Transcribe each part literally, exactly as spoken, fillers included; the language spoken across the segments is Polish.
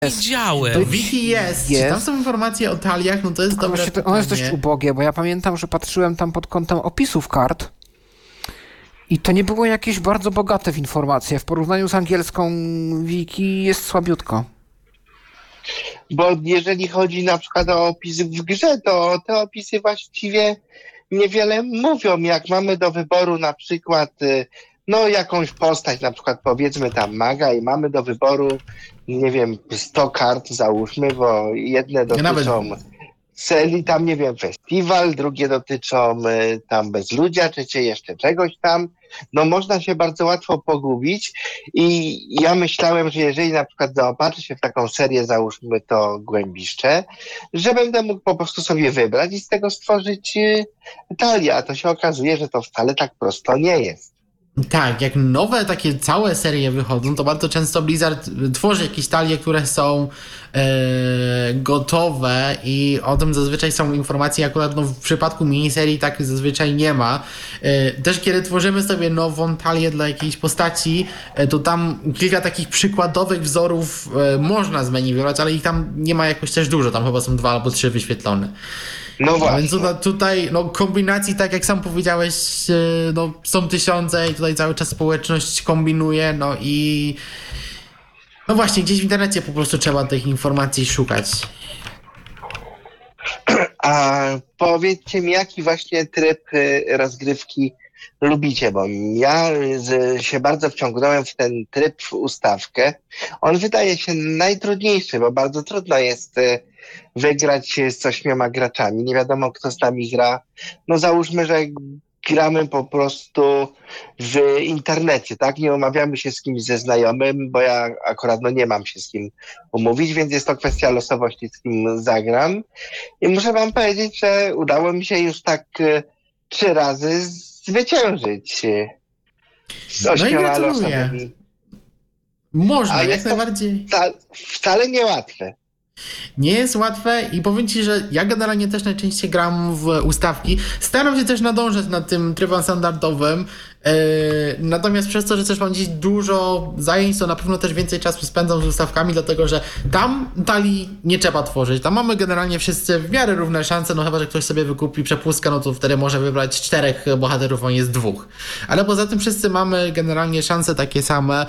Widziałem. To wiki jest. jest. Czy tam są informacje o taliach? No to jest dobre pytanie. Ono jest dość ubogie, bo ja pamiętam, że patrzyłem tam pod kątem opisów kart i to nie było jakieś bardzo bogate w informacje. W porównaniu z angielską wiki jest słabiutko. Bo jeżeli chodzi na przykład o opisy w grze, to te opisy właściwie niewiele mówią. Jak mamy do wyboru na przykład no jakąś postać, na przykład powiedzmy tam maga i mamy do wyboru, nie wiem, sto kart załóżmy, bo jedne dotyczą celi, tam nie wiem, festiwal, drugie dotyczą y, tam bezludzia, trzecie jeszcze czegoś tam. No można się bardzo łatwo pogubić i ja myślałem, że jeżeli na przykład zaopatrzę się w taką serię, załóżmy to Głębiszcze, że będę mógł po prostu sobie wybrać i z tego stworzyć y, talię, a to się okazuje, że to wcale tak prosto nie jest. Tak, jak nowe takie całe serie wychodzą, to bardzo często Blizzard tworzy jakieś talie, które są e, gotowe i o tym zazwyczaj są informacje, akurat no, w przypadku miniserii tak zazwyczaj nie ma. E, też kiedy tworzymy sobie nową talię dla jakiejś postaci, e, to tam kilka takich przykładowych wzorów e, można zmanipolować, ale ich tam nie ma jakoś też dużo, tam chyba są dwa albo trzy wyświetlone. No właśnie. Więc tutaj, tutaj no, kombinacji, tak jak sam powiedziałeś, no, są tysiące i tutaj cały czas społeczność kombinuje, no i no właśnie, gdzieś w internecie po prostu trzeba tych informacji szukać. A powiedzcie mi, jaki właśnie tryb rozgrywki lubicie, bo ja z, się bardzo wciągnąłem w ten tryb, w ustawkę. On wydaje się najtrudniejszy, bo bardzo trudno jest wygrać z ośmioma graczami. Nie wiadomo, kto z nami gra. No załóżmy, że gramy po prostu w internecie, tak? Nie umawiamy się z kimś ze znajomym, bo ja akurat no nie mam się z kim umówić, więc jest to kwestia losowości, z kim zagram. I muszę wam powiedzieć, że udało mi się już tak trzy razy zwyciężyć z ośmioma no losowymi. Można, a jak jest najbardziej. To wca- wcale niełatwe. Nie jest łatwe i powiem ci, że ja generalnie też najczęściej gram w ustawki. Staram się też nadążać nad tym trybem standardowym. Yy, natomiast przez to, że też mam dziś dużo zajęć, to na pewno też więcej czasu spędzam z ustawkami, dlatego że tam talii nie trzeba tworzyć. Tam mamy generalnie wszyscy w miarę równe szanse, no chyba, że ktoś sobie wykupi przepustkę, no to wtedy może wybrać czterech bohaterów, a nie z dwóch. Ale poza tym wszyscy mamy generalnie szanse takie same.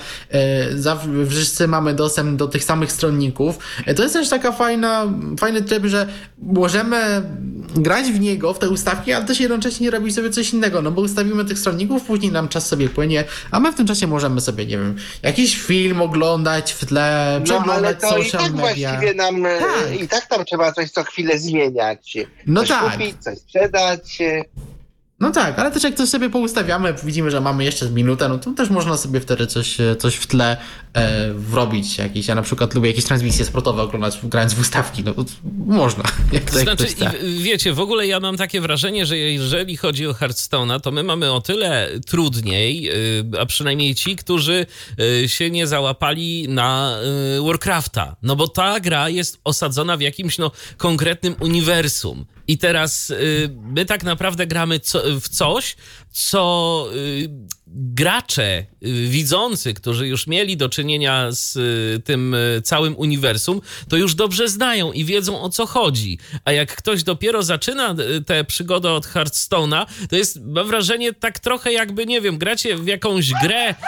Yy, wszyscy mamy dostęp do tych samych stronników. Yy, to jest też taka fajna, fajny tryb, że możemy grać w niego, w te ustawki, ale też jednocześnie robić sobie coś innego, no bo ustawimy tych stronników, później nam czas sobie płynie, a my w tym czasie możemy sobie, nie wiem, jakiś film oglądać w tle, przeglądać no, ale to social i tak media. Właściwie nam, tak. i tak tam trzeba coś co chwilę zmieniać. No coś tak. kupić, coś sprzedać. No tak, ale też jak coś sobie poustawiamy, widzimy, że mamy jeszcze minutę, no to też można sobie wtedy coś, coś w tle e, wrobić jakieś. Ja na przykład lubię jakieś transmisje sportowe oglądać, grając w ustawki, no to można. Jak to znaczy, jak ktoś chce. Wiecie, w ogóle ja mam takie wrażenie, że jeżeli chodzi o Hearthstone'a, to my mamy o tyle trudniej, a przynajmniej ci, którzy się nie załapali na Warcrafta. No bo ta gra jest osadzona w jakimś no, konkretnym uniwersum. I teraz y, my tak naprawdę gramy co, w coś, co y, gracze y, widzący, którzy już mieli do czynienia z y, tym y, całym uniwersum, to już dobrze znają i wiedzą, o co chodzi. A jak ktoś dopiero zaczyna y, tę przygodę od Hearthstone'a, to jest, mam wrażenie, tak trochę jakby, nie wiem, gracie w jakąś grę y,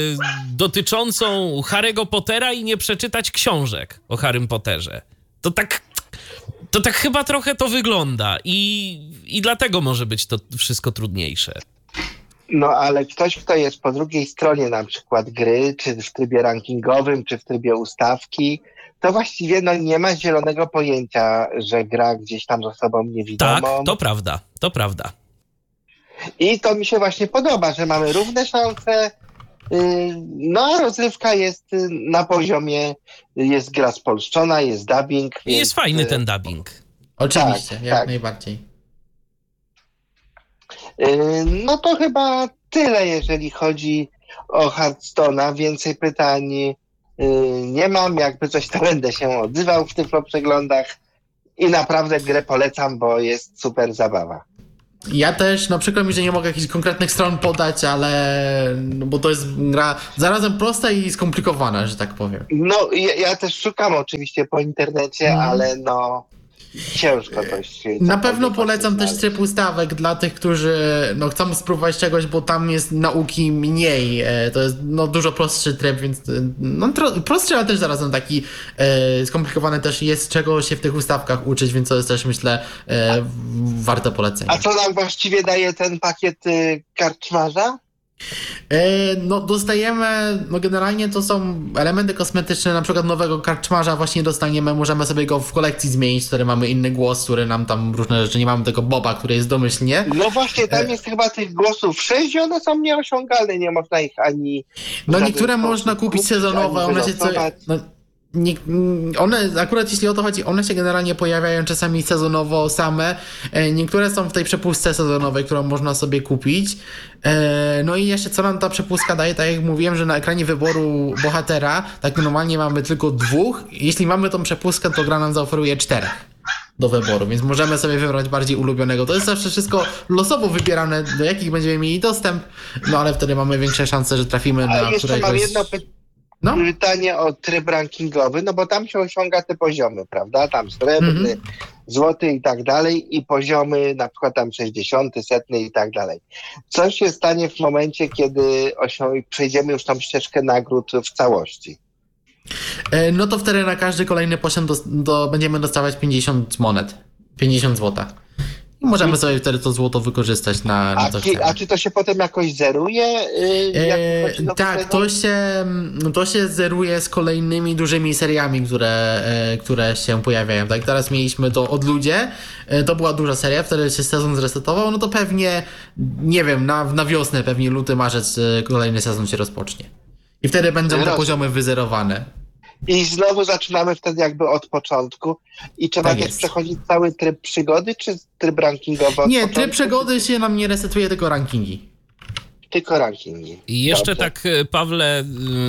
dotyczącą Harry'ego Pottera i nie przeczytać książek o Harrym Potterze. To tak... To tak chyba trochę to wygląda i, i dlatego może być to wszystko trudniejsze. No ale ktoś, kto jest po drugiej stronie na przykład gry, czy w trybie rankingowym, czy w trybie ustawki, to właściwie no, nie ma zielonego pojęcia, że gra gdzieś tam ze sobą niewidomą. Tak, to prawda, to prawda. I to mi się właśnie podoba, że mamy równe szanse. No a rozrywka jest na poziomie, jest gra spolszczona, jest dubbing. I jest fajny ten dubbing. Oczywiście, tak, jak tak. najbardziej. No to chyba tyle, jeżeli chodzi o Hearthstone'a. Więcej pytań nie mam. Jakby coś, to będę się odzywał w tych przeglądach. I naprawdę grę polecam, bo jest super zabawa. Ja też, no przykro mi, że nie mogę jakichś konkretnych stron podać, ale no bo to jest gra zarazem prosta i skomplikowana, że tak powiem. No ja, ja też szukam oczywiście po internecie, Mm. ale no ciężko dość. Na pewno polecam też tryb ustawek dla tych, którzy no, chcą spróbować czegoś, bo tam jest nauki mniej. E, to jest no, dużo prostszy tryb, więc e, no, tro, prostszy, ale też zarazem taki e, skomplikowany też jest, czego się w tych ustawkach uczyć, więc to jest też myślę e, warte polecenia. A co nam właściwie daje ten pakiet y, karczmarza? E, no dostajemy, no generalnie to są elementy kosmetyczne, na przykład nowego karczmarza właśnie dostaniemy, możemy sobie go w kolekcji zmienić, który mamy inny głos, który nam tam różne rzeczy, nie mamy tego Boba, który jest domyślnie. No właśnie, tam E... jest chyba tych głosów sześć i one są nieosiągalne, nie można ich ani... No niektóre można kupić sezonowe, one się co... No, nie, one, akurat jeśli o to chodzi, one się generalnie pojawiają czasami sezonowo same. Niektóre są w tej przepustce sezonowej, którą można sobie kupić. No i jeszcze co nam ta przepustka daje, tak jak mówiłem, że na ekranie wyboru bohatera tak normalnie mamy tylko dwóch. Jeśli mamy tą przepustkę, to gra nam zaoferuje czterech do wyboru, więc możemy sobie wybrać bardziej ulubionego. To jest zawsze wszystko losowo wybierane, do jakich będziemy mieli dostęp, no ale wtedy mamy większe szanse, że trafimy na któregoś... jeszcze mam jedno pytanie. No. Pytanie o tryb rankingowy, no bo tam się osiąga te poziomy, prawda? Tam srebrny, Mhm. złoty i tak dalej i poziomy na przykład tam sześćdziesiąty, setny i tak dalej. Co się stanie w momencie, kiedy osią- przejdziemy już tą ścieżkę nagród w całości? No to wtedy na każdy kolejny poziom do, do, będziemy dostawać pięćdziesiąt monet. pięćdziesiąt złota. I możemy sobie wtedy to złoto wykorzystać na, na A, coś czy, tam. a czy to się potem jakoś zeruje? Yy, jak E, tak, to się, to się zeruje z kolejnymi dużymi seriami, które, e, które się pojawiają. Tak, teraz mieliśmy to Odludzie, e, to była duża seria, wtedy się sezon zresetował, no to pewnie, nie wiem, na, na wiosnę, pewnie luty, marzec e, kolejny sezon się rozpocznie. I wtedy będą te Rozumiem. poziomy wyzerowane. I znowu zaczynamy wtedy jakby od początku. I trzeba Tak też jest. przechodzić cały tryb przygody, czy tryb rankingowy? od Nie, początku, tryb przegody się nam nie resetuje, tylko rankingi. Tylko rankingi. I jeszcze Dobrze. tak, Pawle,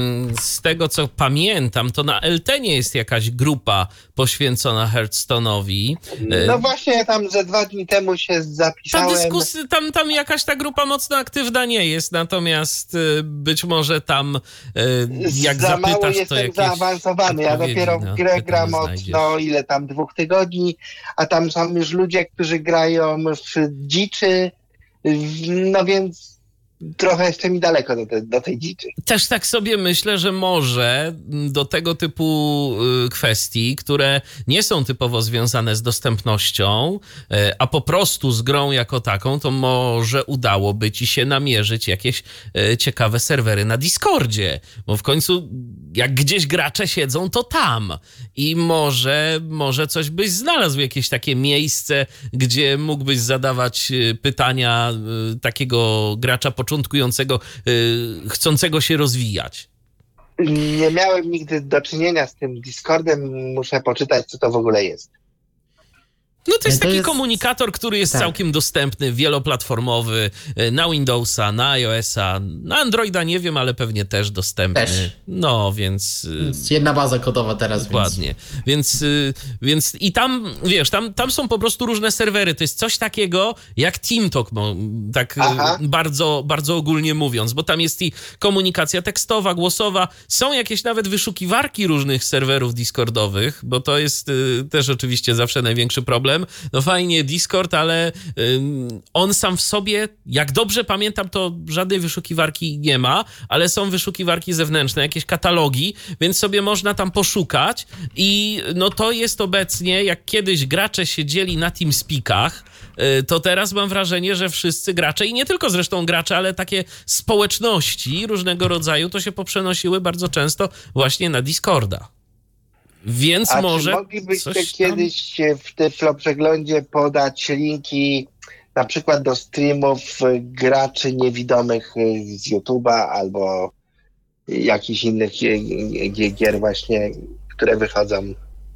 z tego co pamiętam, to na Eltenie jest jakaś grupa poświęcona Hearthstone'owi. No właśnie, ja tam ze dwa dni temu się Ta zapisałem. dyskusja, tam, tam jakaś ta grupa mocno aktywna nie jest, natomiast y, być może tam y, jak Za mało zapytasz, to jestem jakieś zaawansowany. Ja odpowiedzi dopiero na w grę pytanie gram od znajdziesz. no ile tam dwóch tygodni, a tam są już ludzie, którzy grają w dziczy, w- no więc trochę jeszcze mi daleko do, te, do tej dziczy. Też tak sobie myślę, że może do tego typu y, kwestii, które nie są typowo związane z dostępnością, y, a po prostu z grą jako taką, to może udałoby ci się namierzyć jakieś y, ciekawe serwery na Discordzie, bo w końcu jak gdzieś gracze siedzą, to tam i może, może coś byś znalazł, jakieś takie miejsce, gdzie mógłbyś zadawać y, pytania y, takiego gracza początkującego, y, chcącego się rozwijać. Nie miałem nigdy do czynienia z tym Discordem, muszę poczytać, co to w ogóle jest. No to jest To taki jest- komunikator, który jest tak. całkiem dostępny, wieloplatformowy, y, na Windowsa, na iOS-a, na Androida nie wiem, ale pewnie też dostępny. Też. No, więc... y, Jest jedna baza kodowa teraz. Dokładnie. Więc, y, więc i tam, wiesz, tam, tam są po prostu różne serwery. To jest coś takiego jak TeamTalk, mo- tak y, Aha. bardzo, bardzo ogólnie mówiąc, bo tam jest i komunikacja tekstowa, głosowa. Są jakieś nawet wyszukiwarki różnych serwerów Discordowych, bo to jest y, też oczywiście zawsze największy problem. No fajnie Discord, ale ym, on sam w sobie, jak dobrze pamiętam, to żadnej wyszukiwarki nie ma, ale są wyszukiwarki zewnętrzne, jakieś katalogi, więc sobie można tam poszukać i no to jest obecnie, jak kiedyś gracze siedzieli na TeamSpeakach, y, to teraz mam wrażenie, że wszyscy gracze i nie tylko zresztą gracze, ale takie społeczności różnego rodzaju to się poprzenosiły bardzo często właśnie na Discorda. Więc A może czy moglibyście coś tam... kiedyś w tym przeglądzie podać linki na przykład do streamów graczy niewidomych z YouTube'a albo jakichś innych gi- gi- gier właśnie, które wychodzą?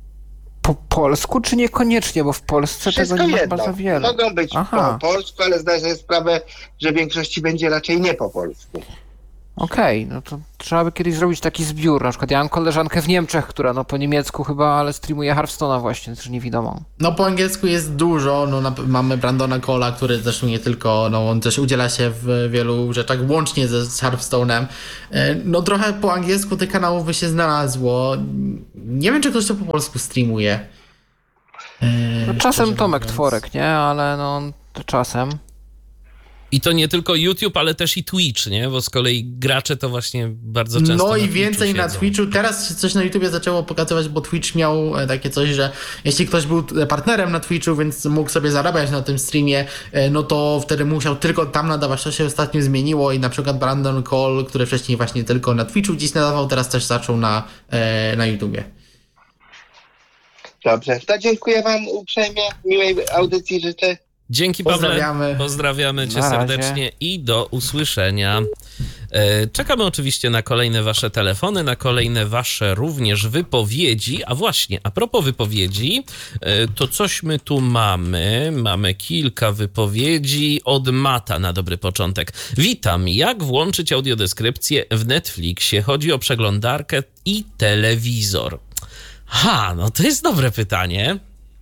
Po polsku czy niekoniecznie, bo w Polsce tego nie ma chyba za wiele. Mogą być Aha. po polsku, ale zdaję sobie sprawę, że w większości będzie raczej nie po polsku. Okej, okay, no to trzeba by kiedyś zrobić taki zbiór. Na przykład ja mam koleżankę w Niemczech, która no po niemiecku chyba, ale streamuje Hearthstone'a właśnie, też niewidomą. No po angielsku jest dużo, no na, mamy Brandona Cole'a, który zresztą nie tylko, no on też udziela się w wielu rzeczach, łącznie ze z Hearthstone'em. No trochę po angielsku tych kanałów by się znalazło. Nie wiem, czy ktoś to po polsku streamuje. No, czasem Tomek mówiąc. Tworek, nie? Ale no to czasem. I to nie tylko YouTube, ale też i Twitch, nie? Bo z kolei gracze to właśnie bardzo często No na i więcej siedzą. na Twitchu. Teraz się coś na YouTubie zaczęło pokazywać, bo Twitch miał takie coś, że jeśli ktoś był partnerem na Twitchu, więc mógł sobie zarabiać na tym streamie, no to wtedy musiał tylko tam nadawać. To się ostatnio zmieniło i na przykład Brandon Cole, który wcześniej właśnie tylko na Twitchu dziś nadawał, teraz też zaczął na, na YouTubie. Dobrze, to dziękuję wam uprzejmie, miłej audycji życzę. Dzięki, Pawle. Pozdrawiamy. Pozdrawiamy cię serdecznie i do usłyszenia. Czekamy oczywiście na kolejne wasze telefony, na kolejne wasze również wypowiedzi. A właśnie, a propos wypowiedzi, to coś my tu mamy. Mamy kilka wypowiedzi od Mata na dobry początek. Witam. Jak włączyć audiodeskrypcję w Netflixie? Chodzi o przeglądarkę i telewizor. Ha, no to jest dobre pytanie.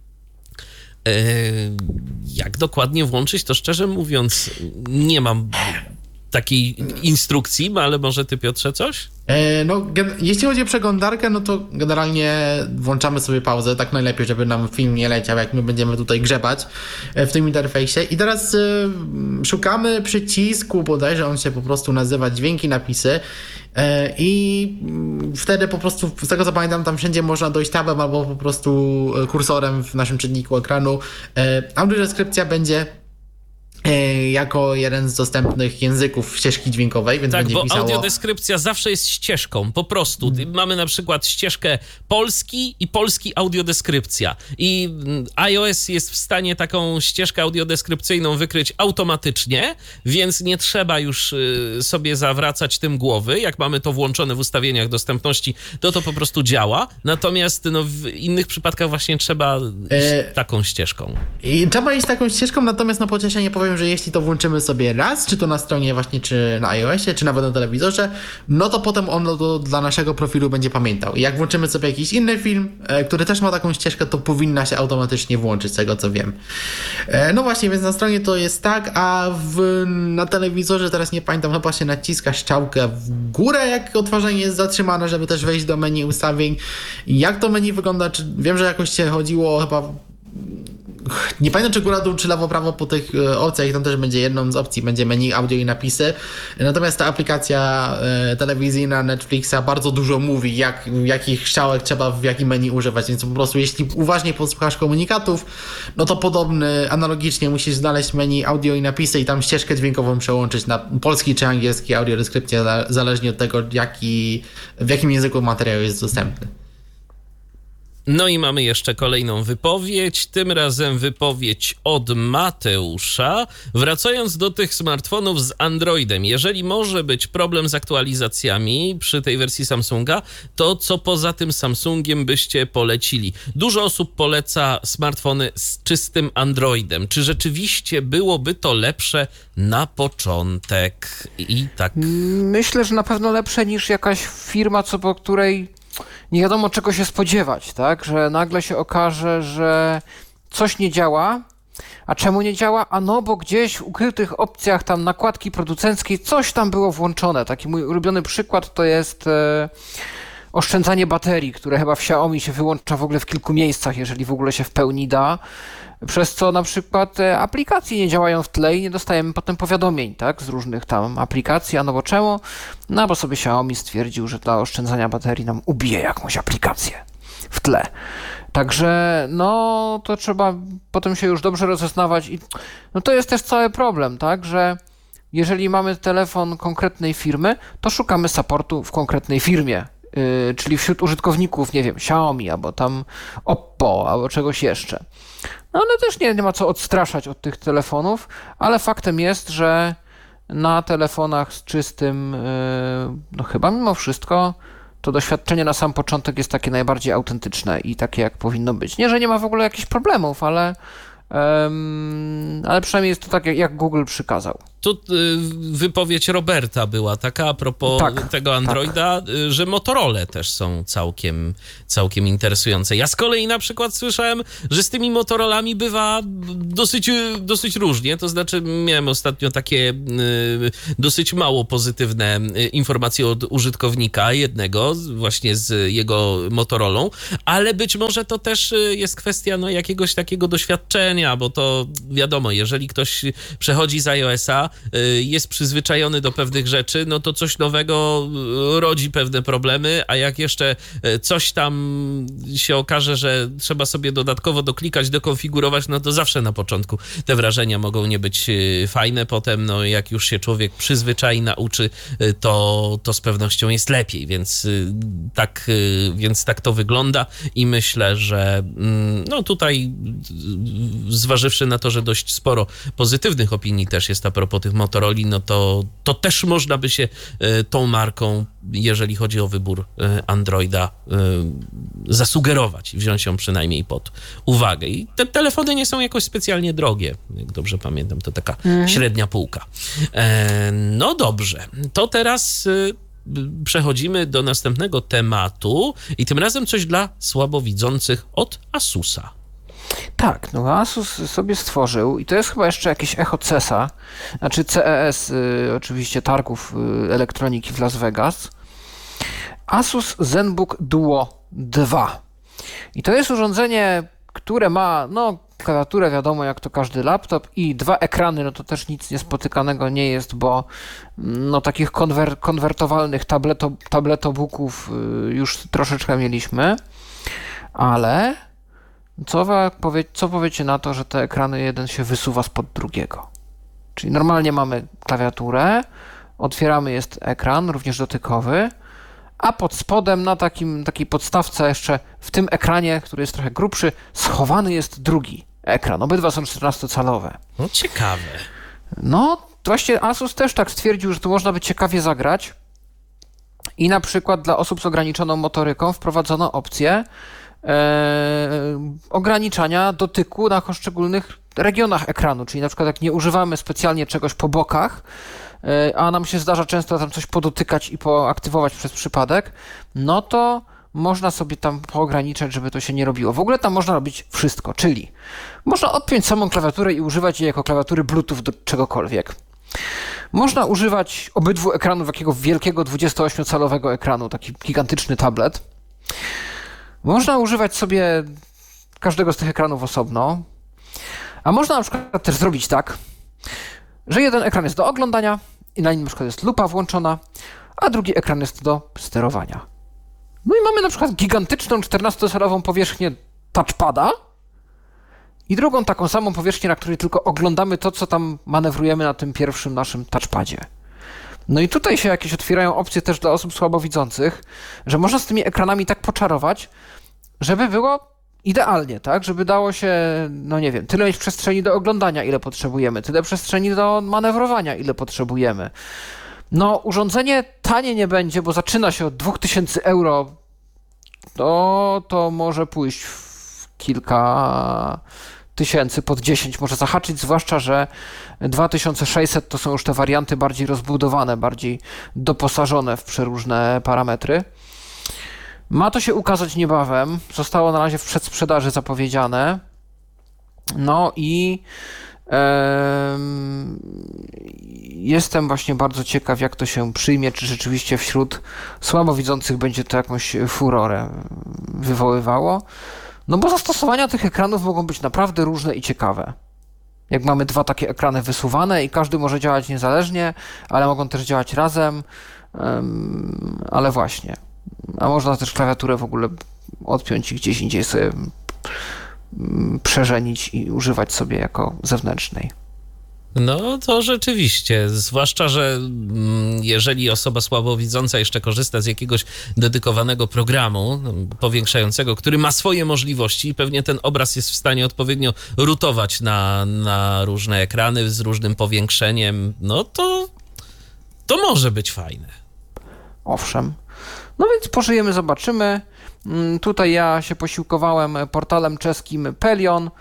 Jak dokładnie włączyć, to szczerze mówiąc nie mam takiej instrukcji, ale może ty, Piotrze, coś? No, gen- jeśli chodzi o przeglądarkę, no to generalnie włączamy sobie pauzę, tak najlepiej, żeby nam film nie leciał, jak my będziemy tutaj grzebać w tym interfejsie. I teraz y, szukamy przycisku, bodajże on się po prostu nazywa dźwięki, napisy. I wtedy po prostu, z tego co pamiętam, tam wszędzie można dojść tabem albo po prostu kursorem w naszym czytniku ekranu. Audiodeskrypcja będzie jako jeden z dostępnych języków ścieżki dźwiękowej, więc tak, będzie bo pisało... audiodeskrypcja zawsze jest ścieżką, po prostu. Hmm. Mamy na przykład ścieżkę polski i polski audiodeskrypcja. I iOS jest w stanie taką ścieżkę audiodeskrypcyjną wykryć automatycznie, więc nie trzeba już sobie zawracać tym głowy. Jak mamy to włączone w ustawieniach dostępności, to to po prostu działa. Natomiast no, w innych przypadkach właśnie trzeba e... iść taką ścieżką. I trzeba iść taką ścieżką, natomiast na pocieszenie powiem, że jeśli to włączymy sobie raz, czy to na stronie właśnie, czy na iOSie, czy nawet na telewizorze, no to potem on to dla naszego profilu będzie pamiętał. I jak włączymy sobie jakiś inny film, e, który też ma taką ścieżkę, to powinna się automatycznie włączyć, z tego co wiem. E, no właśnie, więc na stronie to jest tak, a w, na telewizorze teraz nie pamiętam, chyba się naciska strzałkę w górę, jak odtwarzanie jest zatrzymane, żeby też wejść do menu ustawień. Jak to menu wygląda, czy wiem, że jakoś się chodziło chyba... Nie pamiętam, czy góra, dół, czy lewo, prawo po tych opcjach, tam też będzie jedną z opcji, będzie menu, audio i napisy. Natomiast ta aplikacja e, telewizyjna Netflixa bardzo dużo mówi, jak, jakich strzałek trzeba w jakim menu używać, więc po prostu jeśli uważnie posłuchasz komunikatów, no to podobny, analogicznie musisz znaleźć menu, audio i napisy i tam ścieżkę dźwiękową przełączyć na polski czy angielski audiodeskrypcję, zależnie od tego, jaki, w jakim języku materiał jest dostępny. No i mamy jeszcze kolejną wypowiedź, tym razem wypowiedź od Mateusza. Wracając do tych smartfonów z Androidem, jeżeli może być problem z aktualizacjami przy tej wersji Samsunga, to co poza tym Samsungiem byście polecili? Dużo osób poleca smartfony z czystym Androidem. Czy rzeczywiście byłoby to lepsze na początek? I tak... Myślę, że na pewno lepsze niż jakaś firma, co po której... nie wiadomo czego się spodziewać, tak? Że nagle się okaże, że coś nie działa. A czemu nie działa? A no, bo gdzieś w ukrytych opcjach tam nakładki producenckiej coś tam było włączone. Taki mój ulubiony przykład to jest e, oszczędzanie baterii, które chyba w Xiaomi się wyłącza w ogóle w kilku miejscach, jeżeli w ogóle się w pełni da. Przez co na przykład e, aplikacje nie działają w tle i nie dostajemy potem powiadomień, tak, z różnych tam aplikacji, a no bo czemu? No bo sobie Xiaomi stwierdził, że dla oszczędzania baterii nam ubije jakąś aplikację w tle. Także no to trzeba potem się już dobrze rozeznawać i no to jest też cały problem, tak, że jeżeli mamy telefon konkretnej firmy, to szukamy supportu w konkretnej firmie. Yy, czyli wśród użytkowników, nie wiem, Xiaomi, albo tam Oppo, albo czegoś jeszcze. No ale też nie, nie ma co odstraszać od tych telefonów, ale faktem jest, że na telefonach z czystym, yy, no chyba mimo wszystko, to doświadczenie na sam początek jest takie najbardziej autentyczne i takie jak powinno być. Nie, że nie ma w ogóle jakichś problemów, ale, yy, ale przynajmniej jest to tak, jak, jak Google przykazał. tu y, wypowiedź Roberta była taka a propos Tak, tego Androida, tak. y, że Motorola też są całkiem, całkiem interesujące. Ja z kolei na przykład słyszałem, że z tymi Motorolami bywa dosyć, dosyć różnie, to znaczy miałem ostatnio takie y, dosyć mało pozytywne informacje od użytkownika jednego, właśnie z jego Motorolą, ale być może to też jest kwestia no, jakiegoś takiego doświadczenia, bo to wiadomo, jeżeli ktoś przechodzi z iOS-a, jest przyzwyczajony do pewnych rzeczy, no to coś nowego rodzi pewne problemy, a jak jeszcze coś tam się okaże, że trzeba sobie dodatkowo doklikać, dokonfigurować, no to zawsze na początku te wrażenia mogą nie być fajne, potem no jak już się człowiek przyzwyczai, nauczy, to, to z pewnością jest lepiej, więc tak, więc tak to wygląda i myślę, że no tutaj zważywszy na to, że dość sporo pozytywnych opinii też jest a propos tych Motoroli, no to, to też można by się tą marką, jeżeli chodzi o wybór Androida, zasugerować i wziąć ją przynajmniej pod uwagę. I te telefony nie są jakoś specjalnie drogie, jak dobrze pamiętam, to taka mm. średnia półka. No dobrze, to teraz przechodzimy do następnego tematu i tym razem coś dla słabowidzących od Asusa. Tak, no Asus sobie stworzył i to jest chyba jeszcze jakieś echo C E S-a, znaczy C E S y, oczywiście targów y, elektroniki w Las Vegas. Asus ZenBook Duo dwa. I to jest urządzenie, które ma no klawiaturę, wiadomo jak to każdy laptop i dwa ekrany, no to też nic niespotykanego nie jest, bo no takich konwer- konwertowalnych tableto- tabletobooków y, już troszeczkę mieliśmy, ale Co, powie, co powiecie na to, że te ekrany jeden się wysuwa spod drugiego? Czyli normalnie mamy klawiaturę, otwieramy, jest ekran, również dotykowy, a pod spodem na takim, takiej podstawce jeszcze w tym ekranie, który jest trochę grubszy, schowany jest drugi ekran. Obydwa są czternastocalowe. No ciekawe. No właśnie Asus też tak stwierdził, że tu można by ciekawie zagrać i na przykład dla osób z ograniczoną motoryką wprowadzono opcję E, ograniczania dotyku na poszczególnych regionach ekranu, czyli na przykład jak nie używamy specjalnie czegoś po bokach, e, a nam się zdarza często tam coś podotykać i poaktywować przez przypadek, no to można sobie tam poograniczać, żeby to się nie robiło. W ogóle tam można robić wszystko, czyli można odpiąć samą klawiaturę i używać jej jako klawiatury Bluetooth do czegokolwiek. Można używać obydwu ekranów takiego wielkiego dwudziestoośmiocalowego ekranu, taki gigantyczny tablet. Można używać sobie każdego z tych ekranów osobno, a można na przykład też zrobić tak, że jeden ekran jest do oglądania i na nim na przykład jest lupa włączona, a drugi ekran jest do sterowania. No i mamy na przykład gigantyczną czternastocalową powierzchnię touchpada i drugą taką samą powierzchnię, na której tylko oglądamy to, co tam manewrujemy na tym pierwszym naszym touchpadzie. No i tutaj się jakieś otwierają opcje też dla osób słabowidzących, że można z tymi ekranami tak poczarować, żeby było idealnie, tak? Żeby dało się, no nie wiem, tyle mieć przestrzeni do oglądania, ile potrzebujemy, tyle przestrzeni do manewrowania, ile potrzebujemy. No urządzenie tanie nie będzie, bo zaczyna się od dwa tysiące euro, to, to może pójść w kilka tysięcy, pod dziesięć może zahaczyć, zwłaszcza, że dwa tysiące sześćset to są już te warianty bardziej rozbudowane, bardziej doposażone w przeróżne parametry. Ma to się ukazać niebawem, zostało na razie w przedsprzedaży zapowiedziane. No i e, jestem właśnie bardzo ciekaw, jak to się przyjmie, czy rzeczywiście wśród słabowidzących będzie to jakąś furorę wywoływało. No bo zastosowania tych ekranów mogą być naprawdę różne i ciekawe. Jak mamy dwa takie ekrany wysuwane i każdy może działać niezależnie, ale mogą też działać razem, um, ale właśnie. A można też klawiaturę w ogóle odpiąć i gdzieś indziej sobie um, przeżenić i używać sobie jako zewnętrznej. No to rzeczywiście, zwłaszcza, że jeżeli osoba słabowidząca jeszcze korzysta z jakiegoś dedykowanego programu powiększającego, który ma swoje możliwości i pewnie ten obraz jest w stanie odpowiednio rutować na, na różne ekrany z różnym powiększeniem, no to, to może być fajne. Owszem. No więc pożyjemy, zobaczymy. Tutaj ja się posiłkowałem portalem czeskim Pelion.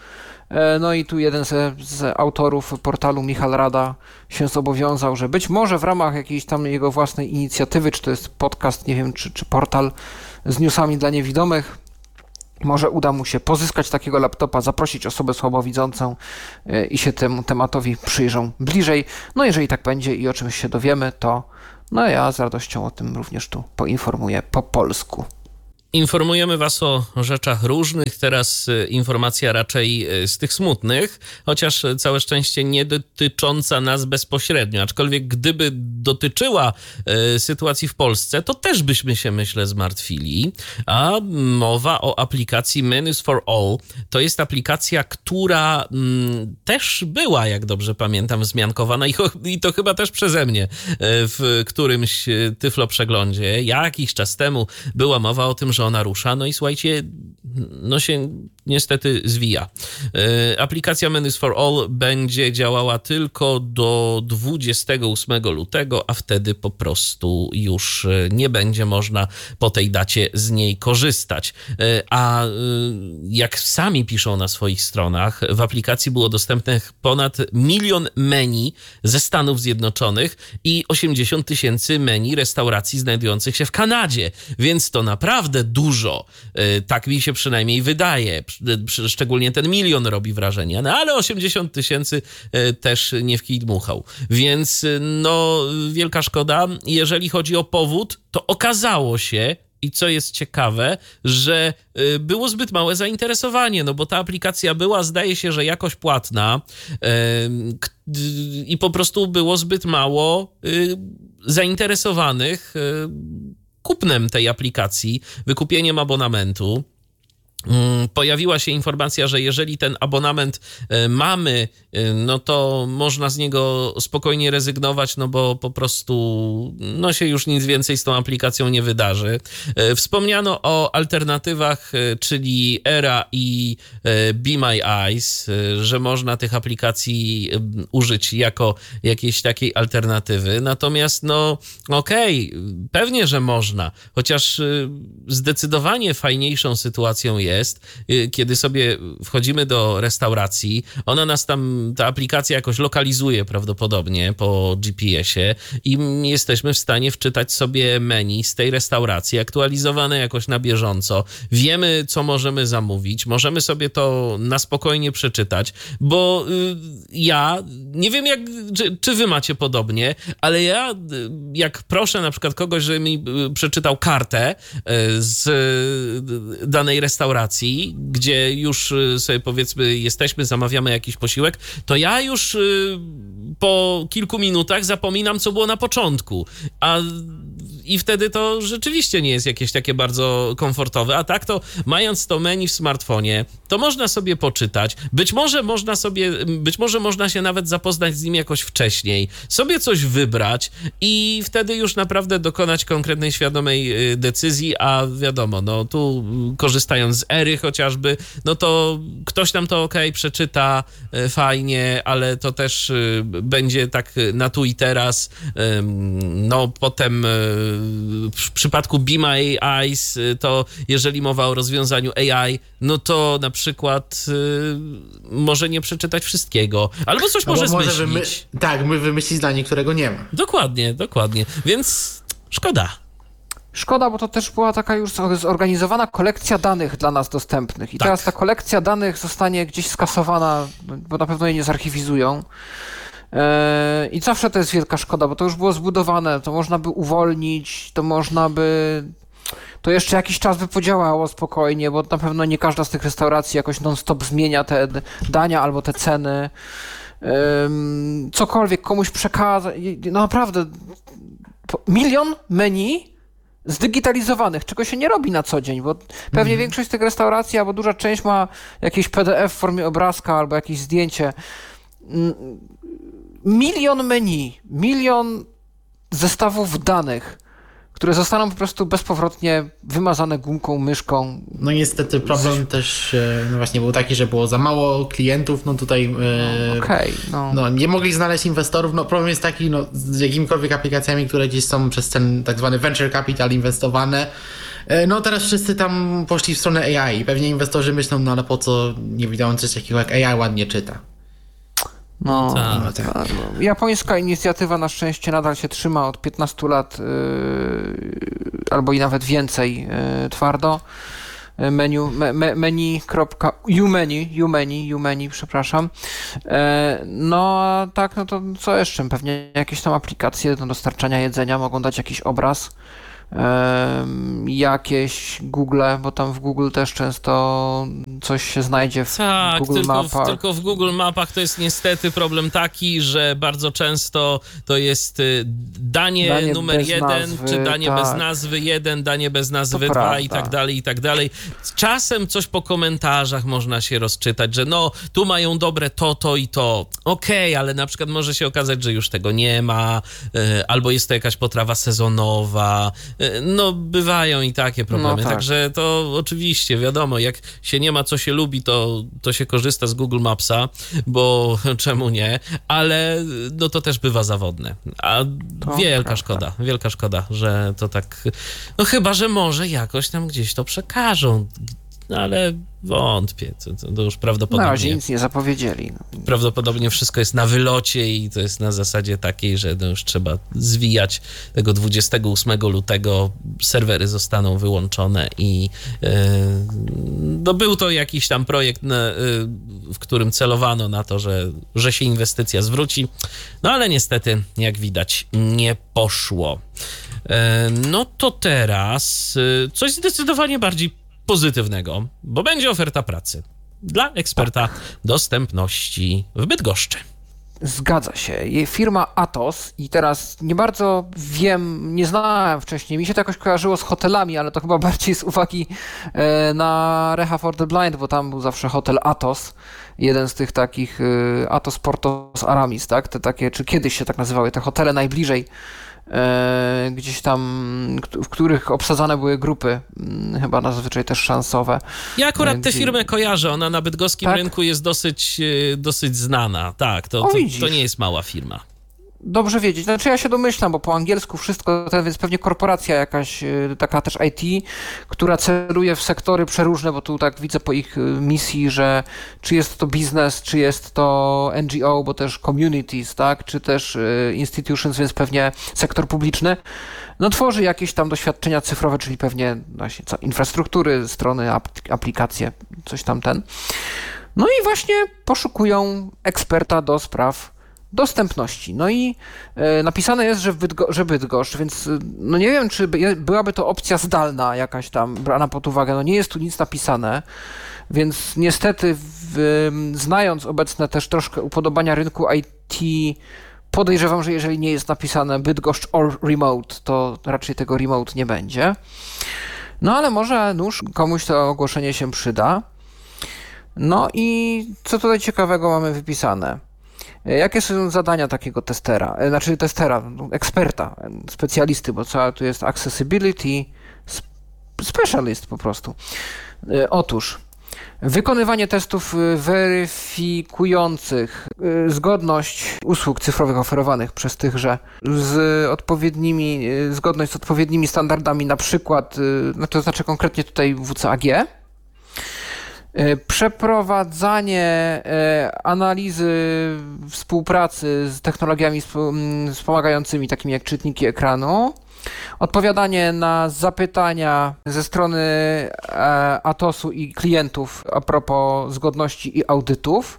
No i tu jeden z, z autorów portalu, Michał Rada, się zobowiązał, że być może w ramach jakiejś tam jego własnej inicjatywy, czy to jest podcast, nie wiem, czy, czy portal z newsami dla niewidomych, może uda mu się pozyskać takiego laptopa, zaprosić osobę słabowidzącą i się temu tematowi przyjrzą bliżej. No jeżeli tak będzie i o czymś się dowiemy, to no ja z radością o tym również tu poinformuję po polsku. Informujemy was o rzeczach różnych, teraz informacja raczej z tych smutnych, chociaż całe szczęście nie dotycząca nas bezpośrednio, aczkolwiek gdyby dotyczyła y, sytuacji w Polsce, to też byśmy się, myślę, zmartwili, a mowa o aplikacji Menus for All. To jest aplikacja, która mm, też była, jak dobrze pamiętam, wzmiankowana i, i to chyba też przeze mnie w którymś Tyflo Przeglądzie. Jakiś czas temu była mowa o tym, że ona rusza, no i słuchajcie, no się niestety zwija. Yy, aplikacja Menus for All będzie działała tylko do dwudziestego ósmego lutego, a wtedy po prostu już nie będzie można po tej dacie z niej korzystać. Yy, a yy, jak sami piszą na swoich stronach, w aplikacji było dostępnych ponad milion menu ze Stanów Zjednoczonych i osiemdziesiąt tysięcy menu restauracji znajdujących się w Kanadzie, więc to naprawdę dużo. Tak mi się przynajmniej wydaje. Szczególnie ten milion robi wrażenie. No ale osiemdziesiąt tysięcy też nie w kij dmuchał. Więc no wielka szkoda. Jeżeli chodzi o powód, to okazało się, i co jest ciekawe, że było zbyt małe zainteresowanie, no bo ta aplikacja była, zdaje się, że jakoś płatna i po prostu było zbyt mało zainteresowanych kupnem tej aplikacji, wykupieniem abonamentu. Pojawiła się informacja, że jeżeli ten abonament mamy, no to można z niego spokojnie rezygnować, no bo po prostu no się już nic więcej z tą aplikacją nie wydarzy. Wspomniano o alternatywach, czyli Era i Be My Eyes, że można tych aplikacji użyć jako jakiejś takiej alternatywy. Natomiast no okej, okay, pewnie, że można, chociaż zdecydowanie fajniejszą sytuacją jest, jest, kiedy sobie wchodzimy do restauracji, ona nas tam, ta aplikacja jakoś lokalizuje prawdopodobnie po G P S-ie i jesteśmy w stanie wczytać sobie menu z tej restauracji, aktualizowane jakoś na bieżąco. Wiemy, co możemy zamówić, możemy sobie to na spokojnie przeczytać, bo ja, nie wiem jak, czy, czy wy macie podobnie, ale ja jak proszę na przykład kogoś, żeby mi przeczytał kartę z danej restauracji, gdzie już sobie powiedzmy jesteśmy, zamawiamy jakiś posiłek, to ja już po kilku minutach zapominam, co było na początku. A i wtedy to rzeczywiście nie jest jakieś takie bardzo komfortowe, a tak to mając to menu w smartfonie, to można sobie poczytać, być może można sobie, być może można się nawet zapoznać z nim jakoś wcześniej, sobie coś wybrać i wtedy już naprawdę dokonać konkretnej, świadomej decyzji, a wiadomo, no tu korzystając z Ery chociażby, no to ktoś tam to okej, okay, przeczyta fajnie, ale to też będzie tak na tu i teraz, no potem w przypadku Be My Eyes, to jeżeli mowa o rozwiązaniu A I, no to na przykład y, może nie przeczytać wszystkiego, albo coś no może może zmyślić. Wymy- tak, my wymyślić zdanie, którego nie ma. Dokładnie, dokładnie, więc szkoda. Szkoda, bo to też była taka już zorganizowana kolekcja danych dla nas dostępnych i tak. Teraz ta kolekcja danych zostanie gdzieś skasowana, bo na pewno jej nie zarchiwizują. I zawsze to jest wielka szkoda, bo to już było zbudowane, to można by uwolnić, to można by... To jeszcze jakiś czas by podziałało spokojnie, bo na pewno nie każda z tych restauracji jakoś non-stop zmienia te dania albo te ceny. Cokolwiek komuś przekazać. No naprawdę, milion menu zdigitalizowanych, czego się nie robi na co dzień, bo pewnie mm. większość z tych restauracji albo duża część ma jakieś P D F w formie obrazka albo jakieś zdjęcie. Milion menu, milion zestawów danych, które zostaną po prostu bezpowrotnie wymazane gumką, myszką. No niestety problem też no właśnie był taki, że było za mało klientów, no tutaj no, okay, no. no nie mogli znaleźć inwestorów, no problem jest taki, no z jakimikolwiek aplikacjami, które gdzieś są przez ten tak zwany venture capital inwestowane, No teraz wszyscy tam poszli w stronę A I i pewnie inwestorzy myślą, no ale po co nie widziałem coś takiego jak A I ładnie czyta. No, Tak. tak. No. Japońska inicjatywa na szczęście nadal się trzyma od piętnastu lat yy, albo i nawet więcej yy, twardo. Menu, me, me, menu. Umeni, Umeni, Umeni, przepraszam. E, no a tak, no to co jeszcze? Pewnie jakieś tam aplikacje do dostarczania jedzenia mogą dać jakiś obraz. E, jakieś Google, bo tam w Google też często coś się znajdzie w tak, Google tylko Mapach. W, tylko w Google Mapach to jest niestety problem taki, że bardzo często to jest y, danie, Danie numer bez jeden, nazwy, czy danie tak. bez nazwy jeden, danie bez nazwy To dwa prawda. i tak dalej, i tak dalej. Czasem coś po komentarzach można się rozczytać, że no, tu mają dobre to, to i to. Okej, okay, ale na przykład może się okazać, że już tego nie ma, y, albo jest to jakaś potrawa sezonowa. Y, no, bywają i takie problemy. No tak. Także to oczywiście, wiadomo, jak się nie ma, co się lubi, to, to się korzysta z Google Mapsa, bo czemu nie, ale no to też bywa zawodne. A To wielka prawda. szkoda, wielka szkoda, że to tak, no chyba, że może jakoś tam gdzieś to przekażą, ale wątpię, to, to, to już Na prawdopodobnie... razie nic nie zapowiedzieli. Prawdopodobnie wszystko jest na wylocie i to jest na zasadzie takiej, że no już trzeba zwijać tego dwudziestego ósmego lutego, serwery zostaną wyłączone i yy, no był to jakiś tam projekt, na, yy, w którym celowano na to, że, że się inwestycja zwróci, no ale niestety, jak widać, nie poszło. Yy, no to teraz yy, coś zdecydowanie bardziej pozytywnego, bo będzie oferta pracy dla eksperta dostępności w Bydgoszczy. Zgadza się. Jej firma Atos i teraz nie bardzo wiem, nie znałem wcześniej, mi się to jakoś kojarzyło z hotelami, ale to chyba bardziej z uwagi e, na Reha for the Blind, bo tam był zawsze hotel Atos, jeden z tych takich e, Atos Portos Aramis, tak? Te takie, czy kiedyś się tak nazywały, te hotele najbliżej e, gdzieś tam, w których obsadzane były grupy, m, chyba zazwyczaj też szansowe. Ja akurat tę Gdzie- firmę kojarzę, ona na bydgoskim Tak? rynku jest dosyć, e, dosyć znana. Tak, to, O, to, widzisz. to nie jest mała firma. Dobrze wiedzieć. Znaczy ja się domyślam, bo po angielsku wszystko, to więc pewnie korporacja jakaś, y, taka też I T, która celuje w sektory przeróżne, bo tu tak widzę po ich y, misji, że czy jest to biznes, czy jest to N G O, bo też communities, tak, czy też y, institutions, więc pewnie sektor publiczny, no tworzy jakieś tam doświadczenia cyfrowe, czyli pewnie właśnie co, infrastruktury, strony, ap- aplikacje, coś tam ten. No i właśnie poszukują eksperta do spraw dostępności. No i e, napisane jest, że, w Bydgo- że Bydgoszcz, więc e, no nie wiem, czy by, byłaby to opcja zdalna jakaś tam brana pod uwagę. No nie jest tu nic napisane, więc niestety w, znając obecne też troszkę upodobania rynku I T, podejrzewam, że jeżeli nie jest napisane Bydgoszcz or remote, to raczej tego remote nie będzie. No ale może nóż komuś to ogłoszenie się przyda. No i co tutaj ciekawego mamy wypisane? Jakie są zadania takiego testera, e, znaczy testera, no, eksperta, e, specjalisty, bo cała tu jest accessibility sp- specialist po prostu. E, Otóż wykonywanie testów e, weryfikujących e, zgodność usług cyfrowych oferowanych przez tychże z odpowiednimi, e, zgodność z odpowiednimi standardami, na przykład, e, no to znaczy konkretnie tutaj W C A G. E, Przeprowadzanie e, analizy współpracy z technologiami sp- m, wspomagającymi, takimi jak czytniki ekranu. Odpowiadanie na zapytania ze strony e, Atosu i klientów a propos zgodności i audytów.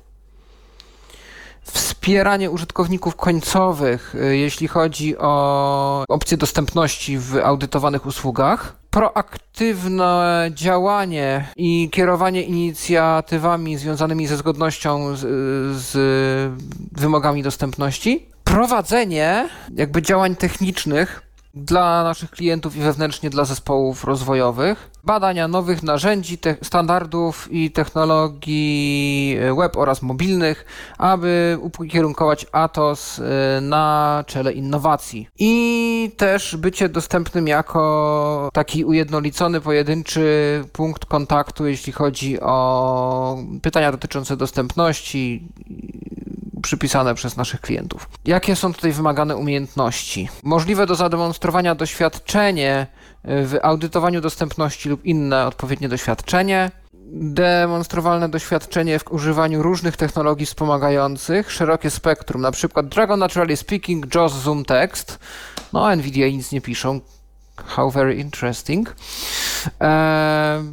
Wspieranie użytkowników końcowych, e, jeśli chodzi o opcje dostępności w audytowanych usługach. Proaktywne działanie i kierowanie inicjatywami związanymi ze zgodnością z, z wymogami dostępności. Prowadzenie jakby działań technicznych dla naszych klientów i wewnętrznie dla zespołów rozwojowych. Badania nowych narzędzi, te- standardów i technologii web oraz mobilnych, aby ukierunkować Atos y, na czele innowacji. I też bycie dostępnym jako taki ujednolicony, pojedynczy punkt kontaktu, jeśli chodzi o pytania dotyczące dostępności, przypisane przez naszych klientów. Jakie są tutaj wymagane umiejętności? Możliwe do zademonstrowania doświadczenie w audytowaniu dostępności lub inne odpowiednie doświadczenie. Demonstrowalne doświadczenie w używaniu różnych technologii wspomagających, szerokie spektrum, na przykład Dragon Naturally Speaking, J A W S, Zoom Text. No, NVIDIA nic nie piszą. How very interesting. Eee,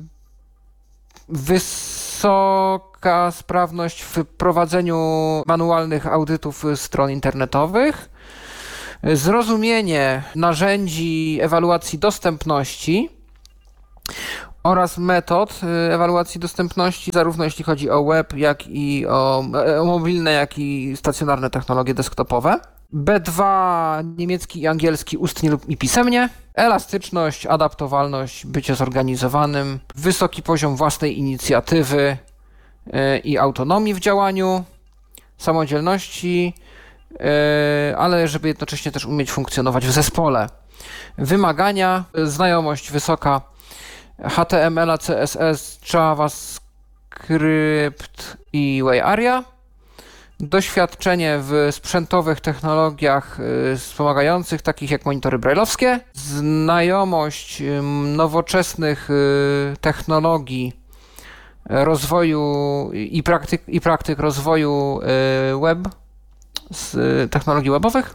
wysoka sprawność w prowadzeniu manualnych audytów stron internetowych. Zrozumienie narzędzi ewaluacji dostępności oraz metod ewaluacji dostępności, zarówno jeśli chodzi o web, jak i o, o mobilne, jak i stacjonarne technologie desktopowe. B dwa niemiecki i angielski ustnie lub i pisemnie. Elastyczność, adaptowalność, bycie zorganizowanym, wysoki poziom własnej inicjatywy i autonomii w działaniu, samodzielności, ale żeby jednocześnie też umieć funkcjonować w zespole. Wymagania, znajomość wysoka H T M L, C S S, JavaScript i WebAria. Doświadczenie w sprzętowych technologiach wspomagających, takich jak monitory braille'owskie. Znajomość nowoczesnych technologii rozwoju i praktyk, i praktyk rozwoju web, z technologii webowych.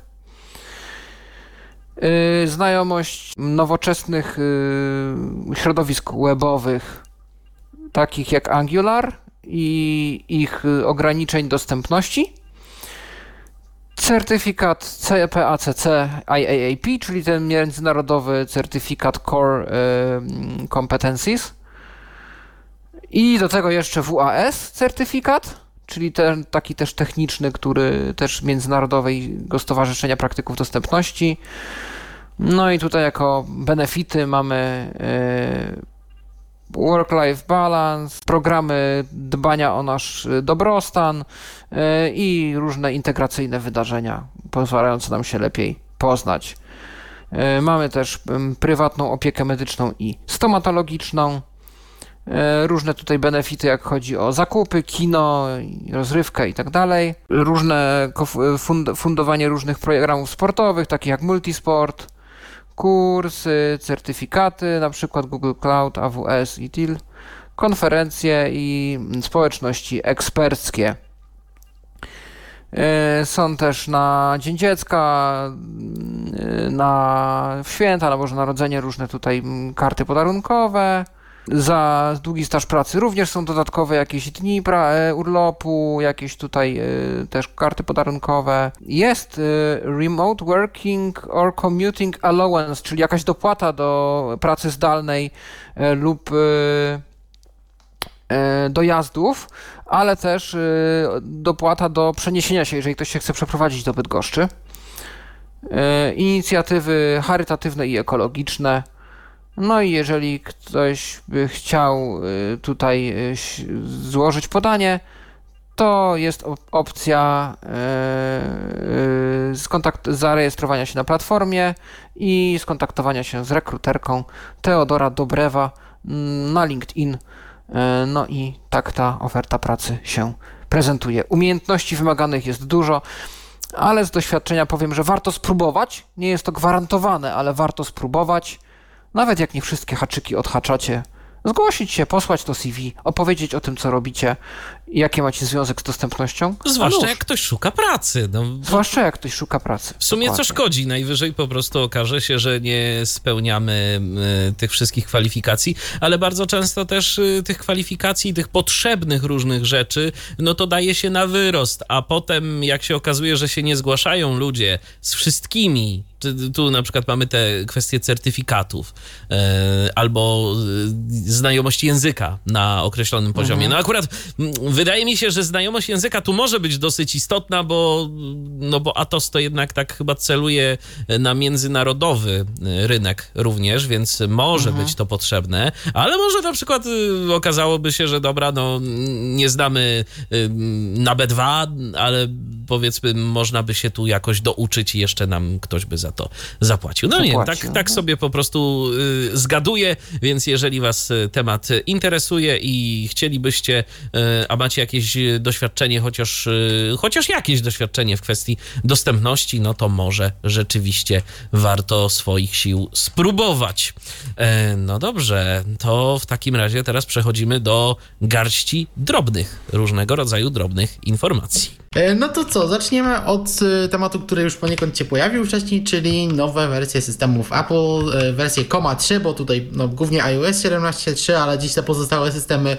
Znajomość nowoczesnych środowisk webowych, takich jak Angular i ich ograniczeń dostępności. Certyfikat C P A C C I A A P, czyli ten międzynarodowy certyfikat Core Competencies. I do tego jeszcze W A S certyfikat, czyli ten taki też techniczny, który też Międzynarodowego Stowarzyszenia Praktyków Dostępności. No i tutaj jako benefity mamy work-life balance, programy dbania o nasz dobrostan i różne integracyjne wydarzenia pozwalające nam się lepiej poznać. Mamy też prywatną opiekę medyczną i stomatologiczną. Różne tutaj benefity, jak chodzi o zakupy, kino, rozrywkę i tak dalej. Różne fundowanie różnych programów sportowych, takich jak Multisport, kursy, certyfikaty, na przykład Google Cloud, A W S i T I L, konferencje i społeczności eksperckie. Są też na Dzień Dziecka, na święta, na Boże Narodzenie różne tutaj karty podarunkowe. Za długi staż pracy również są dodatkowe jakieś dni pra- urlopu, jakieś tutaj y, też karty podarunkowe. Jest y, remote working or commuting allowance, czyli jakaś dopłata do pracy zdalnej y, lub y, y, dojazdów, ale też y, dopłata do przeniesienia się, jeżeli ktoś się chce przeprowadzić do Bydgoszczy. Y, inicjatywy charytatywne i ekologiczne. No i jeżeli ktoś by chciał tutaj złożyć podanie, to jest opcja skontakt- zarejestrowania się na platformie i skontaktowania się z rekruterką Teodora Dobrewa na LinkedIn. No i tak ta oferta pracy się prezentuje. Umiejętności wymaganych jest dużo, ale z doświadczenia powiem, że warto spróbować. Nie jest to gwarantowane, ale warto spróbować. Nawet jak nie wszystkie haczyki odhaczacie, zgłosić się, posłać to C V, opowiedzieć o tym, co robicie i jaki macie związek z dostępnością. Zwłaszcza jak ktoś szuka pracy. No. Zwłaszcza jak ktoś szuka pracy. W sumie Dokładnie. co szkodzi? Najwyżej po prostu okaże się, że nie spełniamy y, tych wszystkich kwalifikacji, ale bardzo często też y, tych kwalifikacji, tych potrzebnych różnych rzeczy, no to daje się na wyrost, a potem jak się okazuje, że się nie zgłaszają ludzie z wszystkimi, tu na przykład mamy te kwestie certyfikatów yy, albo yy, znajomość języka na określonym poziomie. Mhm. No akurat m, wydaje mi się, że znajomość języka tu może być dosyć istotna, bo, no bo Atos to jednak tak chyba celuje na międzynarodowy rynek również, więc może mhm. być to potrzebne, ale może na przykład yy, okazałoby się, że dobra, no nie znamy yy, na B dwa, ale powiedzmy można by się tu jakoś douczyć i jeszcze nam ktoś by za to zapłacił. No nie, tak, tak sobie po prostu y, zgaduję, więc jeżeli was temat interesuje i chcielibyście, y, a macie jakieś doświadczenie, chociaż, y, chociaż jakieś doświadczenie w kwestii dostępności, no to może rzeczywiście warto swoich sił spróbować. E, no dobrze, to w takim razie teraz przechodzimy do garści drobnych, różnego rodzaju drobnych informacji. No to co, zaczniemy od tematu, który już poniekąd się pojawił wcześniej, czyli nowe wersje systemów Apple, wersje Koma trzy, bo tutaj no, głównie iOS siedemnaście trzy, ale dziś te pozostałe systemy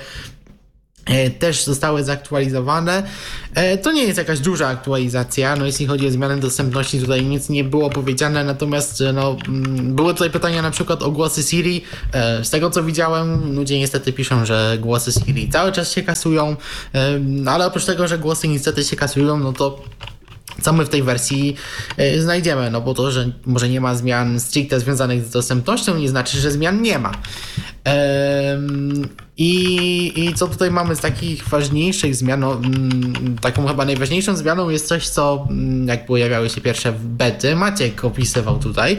też zostały zaktualizowane. To nie jest jakaś duża aktualizacja, no jeśli chodzi o zmianę dostępności, tutaj nic nie było powiedziane, natomiast no, były tutaj pytania na przykład o głosy Siri. Z tego co widziałem, ludzie niestety piszą, że głosy Siri cały czas się kasują, ale oprócz tego, że głosy niestety się kasują, no to co my w tej wersji y, znajdziemy, no bo to, że może nie ma zmian stricte związanych z dostępnością, nie znaczy, że zmian nie ma. Ehm, i, I co tutaj mamy z takich ważniejszych zmian? No, mm, taką chyba najważniejszą zmianą jest coś, co mm, jak pojawiały się pierwsze bety, Maciek opisywał tutaj,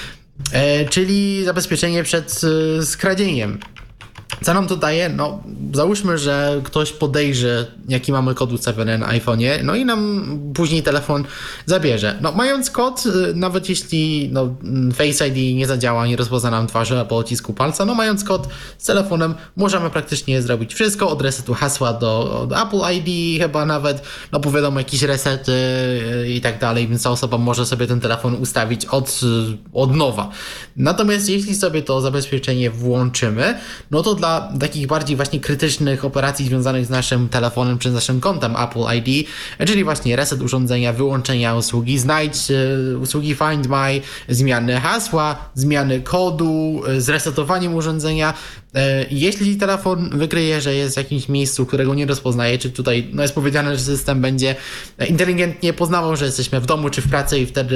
e, czyli zabezpieczenie przed y, skradzieniem. Co nam to daje? No, załóżmy, że ktoś podejrzy, jaki mamy kod ustawiony na iPhone'ie, no i nam później telefon zabierze. No, mając kod, nawet jeśli no, Face I D nie zadziała, nie rozpozna nam twarzy albo odcisku palca, no mając kod z telefonem możemy praktycznie zrobić wszystko, od resetu hasła do, do Apple I D chyba nawet, no bo wiadomo, jakieś resety i tak dalej, więc ta osoba może sobie ten telefon ustawić od, od nowa. Natomiast jeśli sobie to zabezpieczenie włączymy, no to dla takich bardziej właśnie krytycznych operacji związanych z naszym telefonem czy z naszym kontem Apple I D, czyli właśnie reset urządzenia, wyłączenia usługi Znajdź, usługi Find My, zmiany hasła, zmiany kodu, zresetowaniem urządzenia. Jeśli telefon wykryje, że jest w jakimś miejscu, którego nie rozpoznaje, czy tutaj no jest powiedziane, że system będzie inteligentnie poznawał, że jesteśmy w domu czy w pracy i wtedy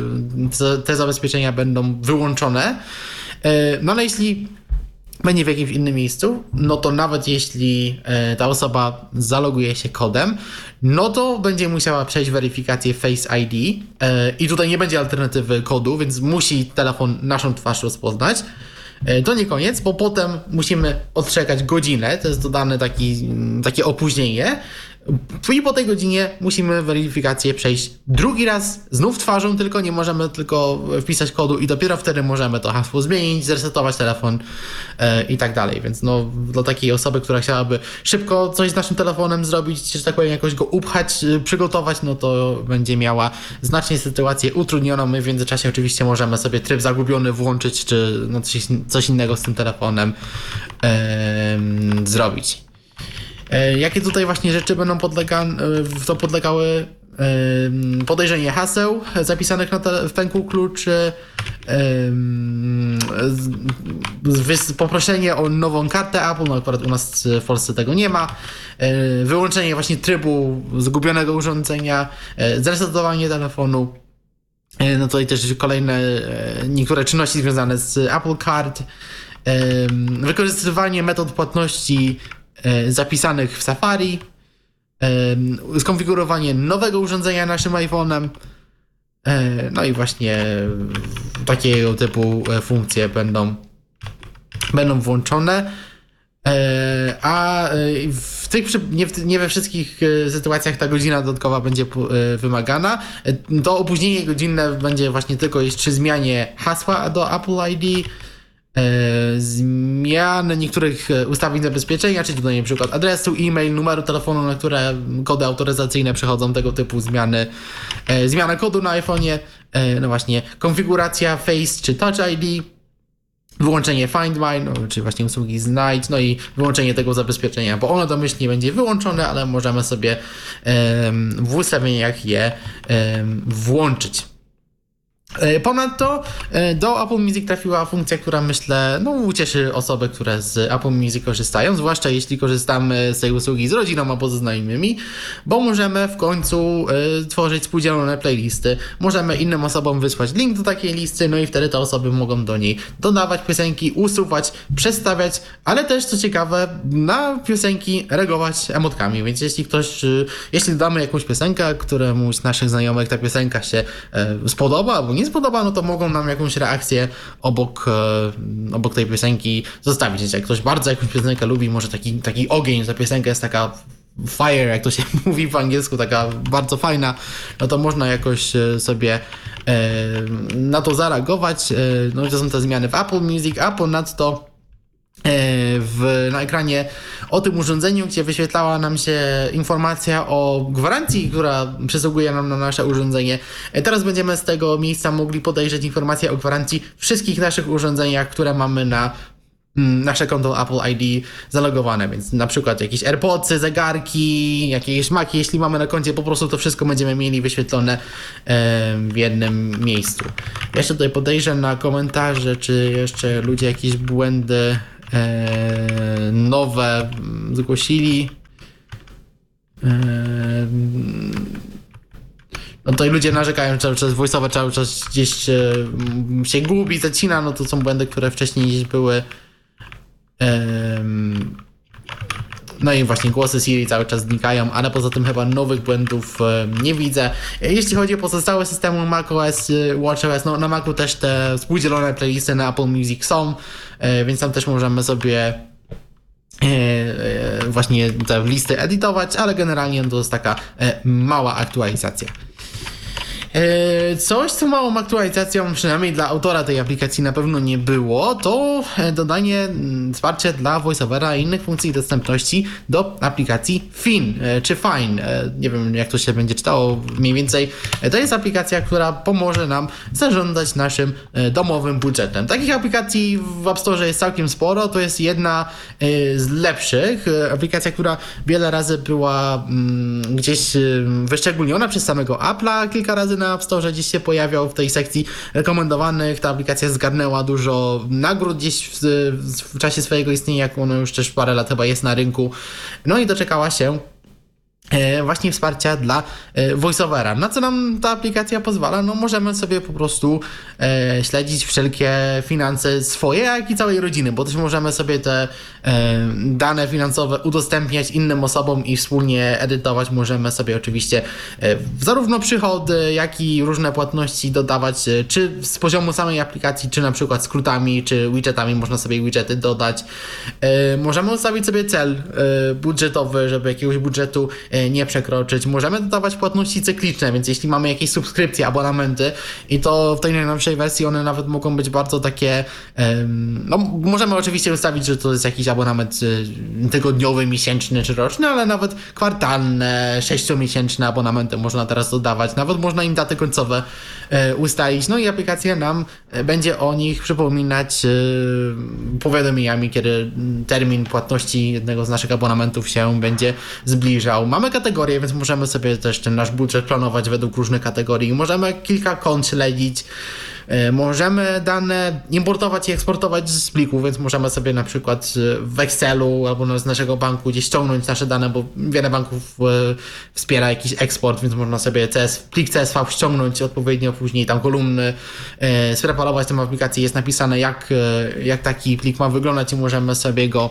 te zabezpieczenia będą wyłączone. No ale jeśli będzie w jakimś innym miejscu, no to nawet jeśli e, ta osoba zaloguje się kodem, no to będzie musiała przejść weryfikację Face I D e, i tutaj nie będzie alternatywy kodu, więc musi telefon naszą twarz rozpoznać. E, to nie koniec, bo potem musimy odczekać godzinę, to jest dodane taki, takie opóźnienie, i po tej godzinie musimy weryfikację przejść drugi raz, znów twarzą, tylko nie możemy tylko wpisać kodu i dopiero wtedy możemy to hasło zmienić, zresetować telefon e, i tak dalej. Więc no dla takiej osoby, która chciałaby szybko coś z naszym telefonem zrobić, czy tak powiem jakoś go upchać, przygotować, no to będzie miała znacznie sytuację utrudnioną. My w międzyczasie oczywiście możemy sobie tryb zagubiony włączyć, czy no coś, coś innego z tym telefonem e, zrobić. Jakie tutaj właśnie rzeczy będą podlega, w to podlegały? Podejrzenie haseł zapisanych na te, w pęku kluczy, poproszenie o nową kartę Apple, no akurat u nas w Polsce tego nie ma, wyłączenie właśnie trybu zgubionego urządzenia, zresetowanie telefonu, no tutaj też kolejne niektóre czynności związane z Apple Card, wykorzystywanie metod płatności zapisanych w Safari, skonfigurowanie nowego urządzenia naszym iPhone'em, no i właśnie takiego typu funkcje będą, będą włączone. A w tych, nie, w, nie we wszystkich sytuacjach ta godzina dodatkowa będzie wymagana. To opóźnienie godzinne będzie właśnie tylko przy zmianie hasła do Apple I D, zmiany niektórych ustawień zabezpieczenia, czyli tutaj na przykład adresu, e-mail, numeru telefonu, na które kody autoryzacyjne przechodzą, tego typu zmiany, zmiana kodu na iPhone'ie, no właśnie konfiguracja Face czy Touch I D, wyłączenie Find My, no, czyli właśnie usługi Znajdź, no i wyłączenie tego zabezpieczenia, bo ono domyślnie będzie wyłączone, ale możemy sobie um, w ustawieniach je um, włączyć. Ponadto do Apple Music trafiła funkcja, która myślę, no ucieszy osoby, które z Apple Music korzystają, zwłaszcza jeśli korzystamy z tej usługi z rodziną albo ze znajomymi, bo możemy w końcu y, tworzyć współdzielone playlisty, możemy innym osobom wysłać link do takiej listy, no i wtedy te osoby mogą do niej dodawać piosenki, usuwać, przestawiać, ale też co ciekawe, na piosenki reagować emotkami, więc jeśli ktoś, y, jeśli dodamy jakąś piosenkę, któremuś z naszych znajomych ta piosenka się y, spodoba, albo nie spodoba, no to mogą nam jakąś reakcję obok, e, obok tej piosenki zostawić. Więc jak ktoś bardzo jakąś piosenkę lubi, może taki, taki ogień, ta piosenka jest taka fire, jak to się mówi po angielsku, taka bardzo fajna, no to można jakoś sobie e, na to zareagować. E, no i to są te zmiany w Apple Music, a ponadto W, na ekranie o tym urządzeniu, gdzie wyświetlała nam się informacja o gwarancji, która przysługuje nam na nasze urządzenie. Teraz będziemy z tego miejsca mogli podejrzeć informacje o gwarancji wszystkich naszych urządzeniach, które mamy na nasze konto Apple I D zalogowane, więc na przykład jakieś AirPodsy, zegarki, jakieś Maki, jeśli mamy na koncie, po prostu to wszystko będziemy mieli wyświetlone w jednym miejscu. Jeszcze tutaj podejrzę na komentarze, czy jeszcze ludzie jakieś błędy e, nowe zgłosili. E, no tutaj ludzie narzekają cały czas, voiceover cały czas gdzieś się, się gubi, zacina, no to są błędy, które wcześniej gdzieś były. No i właśnie głosy Siri cały czas znikają, ale poza tym chyba nowych błędów nie widzę. Jeśli chodzi o pozostałe systemy macOS, watchOS, no na Macu też te współdzielone playlisty na Apple Music są, więc tam też możemy sobie właśnie te listy edytować, ale generalnie to jest taka mała aktualizacja. Coś, co małą aktualizacją, przynajmniej dla autora tej aplikacji na pewno nie było, to dodanie wsparcia dla VoiceOvera i innych funkcji dostępności do aplikacji Fin, czy Fine, nie wiem jak to się będzie czytało mniej więcej. To jest aplikacja, która pomoże nam zarządzać naszym domowym budżetem. Takich aplikacji w App Store jest całkiem sporo, to jest jedna z lepszych. Aplikacja, która wiele razy była gdzieś wyszczególniona przez samego Apple'a, kilka razy na App Store gdzieś się pojawiał w tej sekcji rekomendowanych. Ta aplikacja zgarnęła dużo nagród gdzieś w, w czasie swojego istnienia, jak ono już też parę lat chyba jest na rynku. No i doczekała się właśnie wsparcia dla VoiceOvera. Na co nam ta aplikacja pozwala? No możemy sobie po prostu e, śledzić wszelkie finanse swoje, jak i całej rodziny, bo też możemy sobie te e, dane finansowe udostępniać innym osobom i wspólnie edytować. Możemy sobie oczywiście e, zarówno przychody, jak i różne płatności dodawać, e, czy z poziomu samej aplikacji, czy na przykład skrótami, czy widgetami można sobie widgety dodać. E, możemy ustawić sobie cel e, budżetowy, żeby jakiegoś budżetu e, nie przekroczyć. Możemy dodawać płatności cykliczne, więc jeśli mamy jakieś subskrypcje, abonamenty i to w tej najnowszej wersji one nawet mogą być bardzo takie um, no możemy oczywiście ustawić, że to jest jakiś abonament tygodniowy, miesięczny czy roczny, ale nawet kwartalne, sześciomiesięczne abonamenty można teraz dodawać, nawet można im daty końcowe e, ustalić, no i aplikacja nam będzie o nich przypominać e, powiadomieniami, kiedy termin płatności jednego z naszych abonamentów się będzie zbliżał. Mamy kategorie, więc możemy sobie też ten nasz budżet planować według różnych kategorii. Możemy kilka kont śledzić. Możemy dane importować i eksportować z plików, więc możemy sobie na przykład w Excelu albo z naszego banku gdzieś ściągnąć nasze dane, bo wiele banków wspiera jakiś eksport, więc można sobie C S, plik C S V ściągnąć odpowiednio później tam kolumny, spreparować tę aplikację. Jest napisane jak, jak taki plik ma wyglądać i możemy sobie go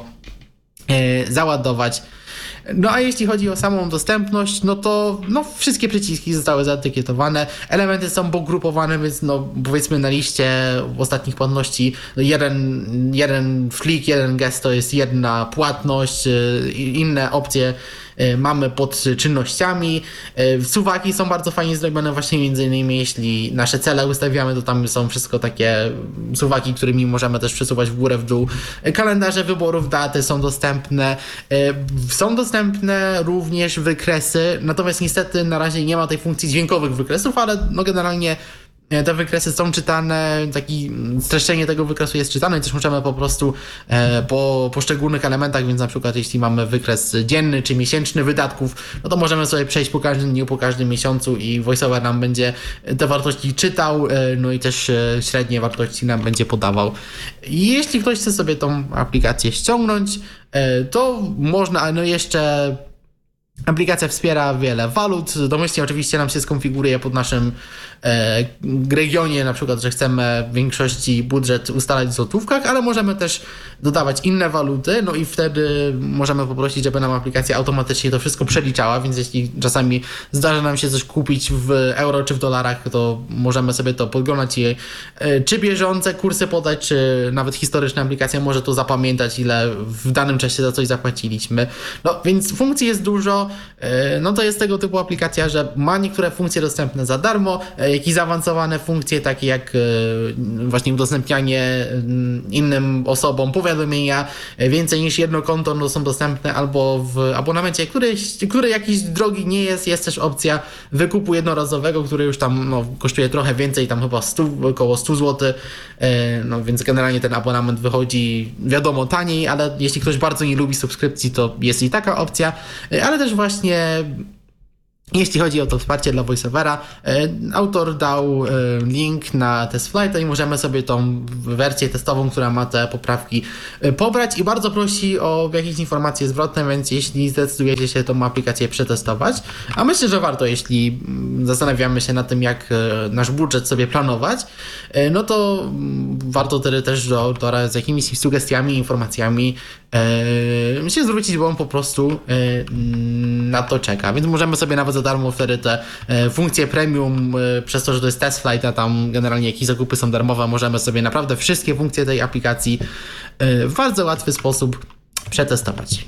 załadować. No a jeśli chodzi o samą dostępność, no to no, wszystkie przyciski zostały zaetykietowane, elementy są pogrupowane, więc no powiedzmy na liście ostatnich płatności no, jeden, jeden flik, jeden gest to jest jedna płatność, inne opcje mamy pod czynnościami. Suwaki są bardzo fajnie zrobione właśnie między innymi jeśli nasze cele ustawiamy, to tam są wszystko takie suwaki, którymi możemy też przesuwać w górę, w dół. Kalendarze wyborów, daty są dostępne. Są dostępne również wykresy, natomiast niestety na razie nie ma tej funkcji dźwiękowych wykresów, ale no generalnie te wykresy są czytane, taki streszczenie tego wykresu jest czytane i też możemy po prostu e, po poszczególnych elementach, więc na przykład jeśli mamy wykres dzienny czy miesięczny wydatków, no to możemy sobie przejść po każdym dniu, po każdym miesiącu i VoiceOver nam będzie te wartości czytał, e, no i też e, średnie wartości nam będzie podawał. I jeśli ktoś chce sobie tą aplikację ściągnąć, e, to można, no jeszcze aplikacja wspiera wiele walut, domyślnie oczywiście nam się skonfiguruje pod naszym e, regionie, na przykład, że chcemy w większości budżet ustalać w złotówkach, ale możemy też dodawać inne waluty, no i wtedy możemy poprosić, żeby nam aplikacja automatycznie to wszystko przeliczała, więc jeśli czasami zdarza nam się coś kupić w euro czy w dolarach, to możemy sobie to podglądać i czy bieżące kursy podać, czy nawet historyczna aplikacja może to zapamiętać, ile w danym czasie za coś zapłaciliśmy. No więc funkcji jest dużo, no to jest tego typu aplikacja, że ma niektóre funkcje dostępne za darmo, jak i zaawansowane funkcje, takie jak właśnie udostępnianie innym osobom powiadomienia, więcej niż jedno konto no, są dostępne albo w abonamencie, który, który jakiś drogi nie jest, jest też opcja wykupu jednorazowego, który już tam no, kosztuje trochę więcej, tam chyba sto, około sto złotych, no więc generalnie ten abonament wychodzi wiadomo taniej, ale jeśli ktoś bardzo nie lubi subskrypcji, to jest i taka opcja, ale też właśnie jeśli chodzi o to wsparcie dla VoiceOvera, autor dał link na TestFlight i możemy sobie tą wersję testową, która ma te poprawki, pobrać i bardzo prosi o jakieś informacje zwrotne, więc jeśli zdecydujecie się tą aplikację przetestować, a myślę, że warto, jeśli zastanawiamy się nad tym, jak nasz budżet sobie planować, no to warto wtedy też do autora z jakimiś sugestiami, informacjami e, się zwrócić, bo on po prostu e, na to czeka, więc możemy sobie nawet za darmo wtedy te e, funkcje premium, e, przez to, że to jest TestFlight, a tam generalnie jakieś zakupy są darmowe, możemy sobie naprawdę wszystkie funkcje tej aplikacji e, w bardzo łatwy sposób przetestować.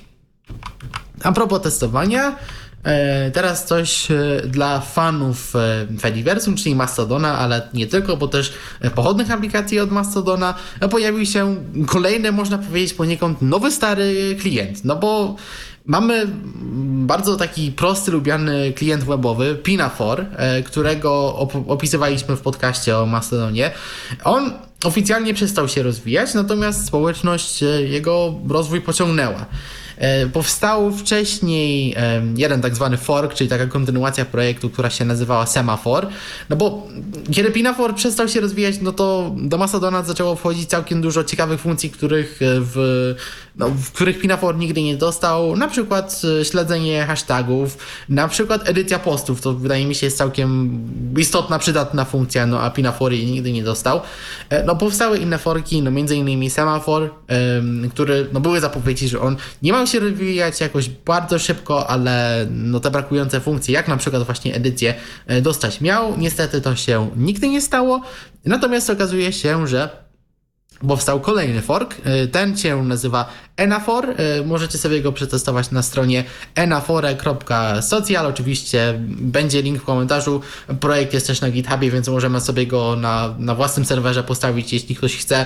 A propos testowania, e, teraz coś e, dla fanów e, Fediversum, czyli Mastodona, ale nie tylko, bo też e, pochodnych aplikacji od Mastodona e, pojawił się kolejny, można powiedzieć poniekąd, nowy stary klient, no bo mamy bardzo taki prosty, lubiany klient webowy, Pinafore, którego op- opisywaliśmy w podcaście o Mastodonie. On oficjalnie przestał się rozwijać, natomiast społeczność jego rozwój pociągnęła. Powstał wcześniej jeden tak zwany fork, czyli taka kontynuacja projektu, która się nazywała Semaphore, no bo kiedy Pinafore przestał się rozwijać, no to do Mastodona zaczęło wchodzić całkiem dużo ciekawych funkcji, których w, no, w których Pinafore nigdy nie dostał, na przykład śledzenie hashtagów, na przykład edycja postów, to wydaje mi się jest całkiem istotna, przydatna funkcja, no a Pinafore jej nigdy nie dostał. No powstały inne forki, no między innymi Semaphore, który, no były zapowiedzi, że on nie ma się rozwijać jakoś bardzo szybko, ale no te brakujące funkcje, jak na przykład właśnie edycję, dostać miał. Niestety to się nigdy nie stało. Natomiast okazuje się, że powstał kolejny fork. Ten się nazywa Enaphore. Możecie sobie go przetestować na stronie enaphore kropka social. Oczywiście będzie link w komentarzu. Projekt jest też na GitHubie, więc możemy sobie go na, na własnym serwerze postawić, jeśli ktoś chce.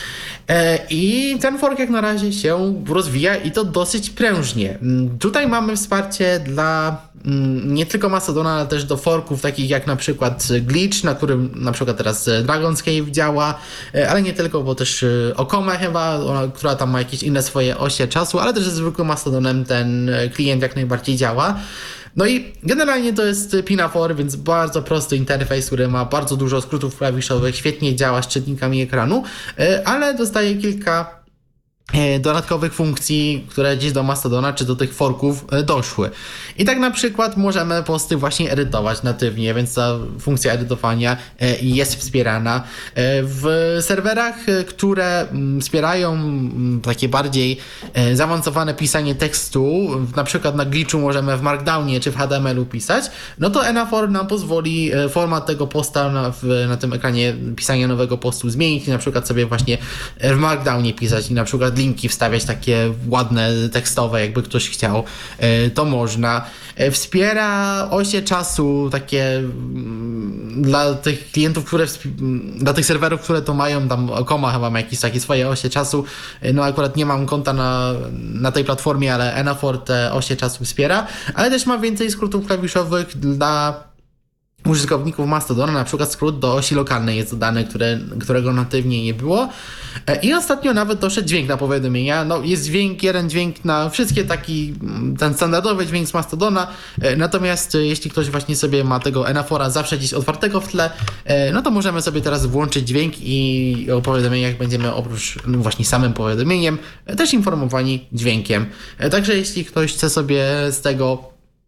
I ten fork jak na razie się rozwija i to dosyć prężnie. Tutaj mamy wsparcie dla nie tylko Mastodona, ale też do forków takich jak na przykład Glitch, na którym na przykład teraz Dragon's Cave działa, ale nie tylko, bo też Okome chyba, która tam ma jakieś inne swoje osie czasu, ale też ze zwykłym Mastodonem ten klient jak najbardziej działa. No i generalnie to jest Pinafore, więc bardzo prosty interfejs, który ma bardzo dużo skrótów klawiszowych, świetnie działa z czytnikami ekranu, ale dostaje kilka dodatkowych funkcji, które gdzieś do Mastodona czy do tych forków doszły. I tak na przykład możemy posty właśnie edytować natywnie, więc ta funkcja edytowania jest wspierana. W serwerach, które wspierają takie bardziej zaawansowane pisanie tekstu, na przykład na Glitchu możemy w Markdownie czy w H T M L-u pisać, no to Enaphore nam pozwoli format tego posta na, w, na tym ekranie pisania nowego postu zmienić i na przykład sobie właśnie w Markdownie pisać i na przykład linki wstawiać takie ładne, tekstowe, jakby ktoś chciał, to można. Wspiera osie czasu takie dla tych klientów, które dla tych serwerów, które to mają, tam Okoma chyba ma jakieś takie swoje osie czasu, no akurat nie mam konta na, na tej platformie, ale Enaphore te osie czasu wspiera, ale też ma więcej skrótów klawiszowych dla użytkowników Mastodona, na przykład skrót do osi lokalnej jest dodany, które, którego natywnie nie było. I ostatnio nawet doszedł dźwięk na powiadomienia. No, jest dźwięk, jeden dźwięk na wszystkie, taki ten standardowy dźwięk z Mastodona. Natomiast jeśli ktoś właśnie sobie ma tego Enaphora zawsze gdzieś otwartego w tle, no to możemy sobie teraz włączyć dźwięk i o powiadomieniach będziemy oprócz no właśnie samym powiadomieniem też informowani dźwiękiem. Także jeśli ktoś chce sobie z tego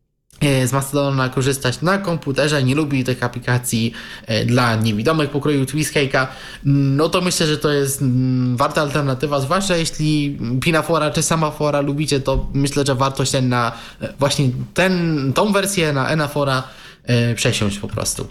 z Mastodona korzystać na komputerze, nie lubi tych aplikacji dla niewidomych pokroju Twiscake'a, no to myślę, że to jest warta alternatywa, zwłaszcza jeśli Pinafora czy Samafora lubicie, to myślę, że warto się na właśnie ten, tą wersję na Enafora przesiąść po prostu.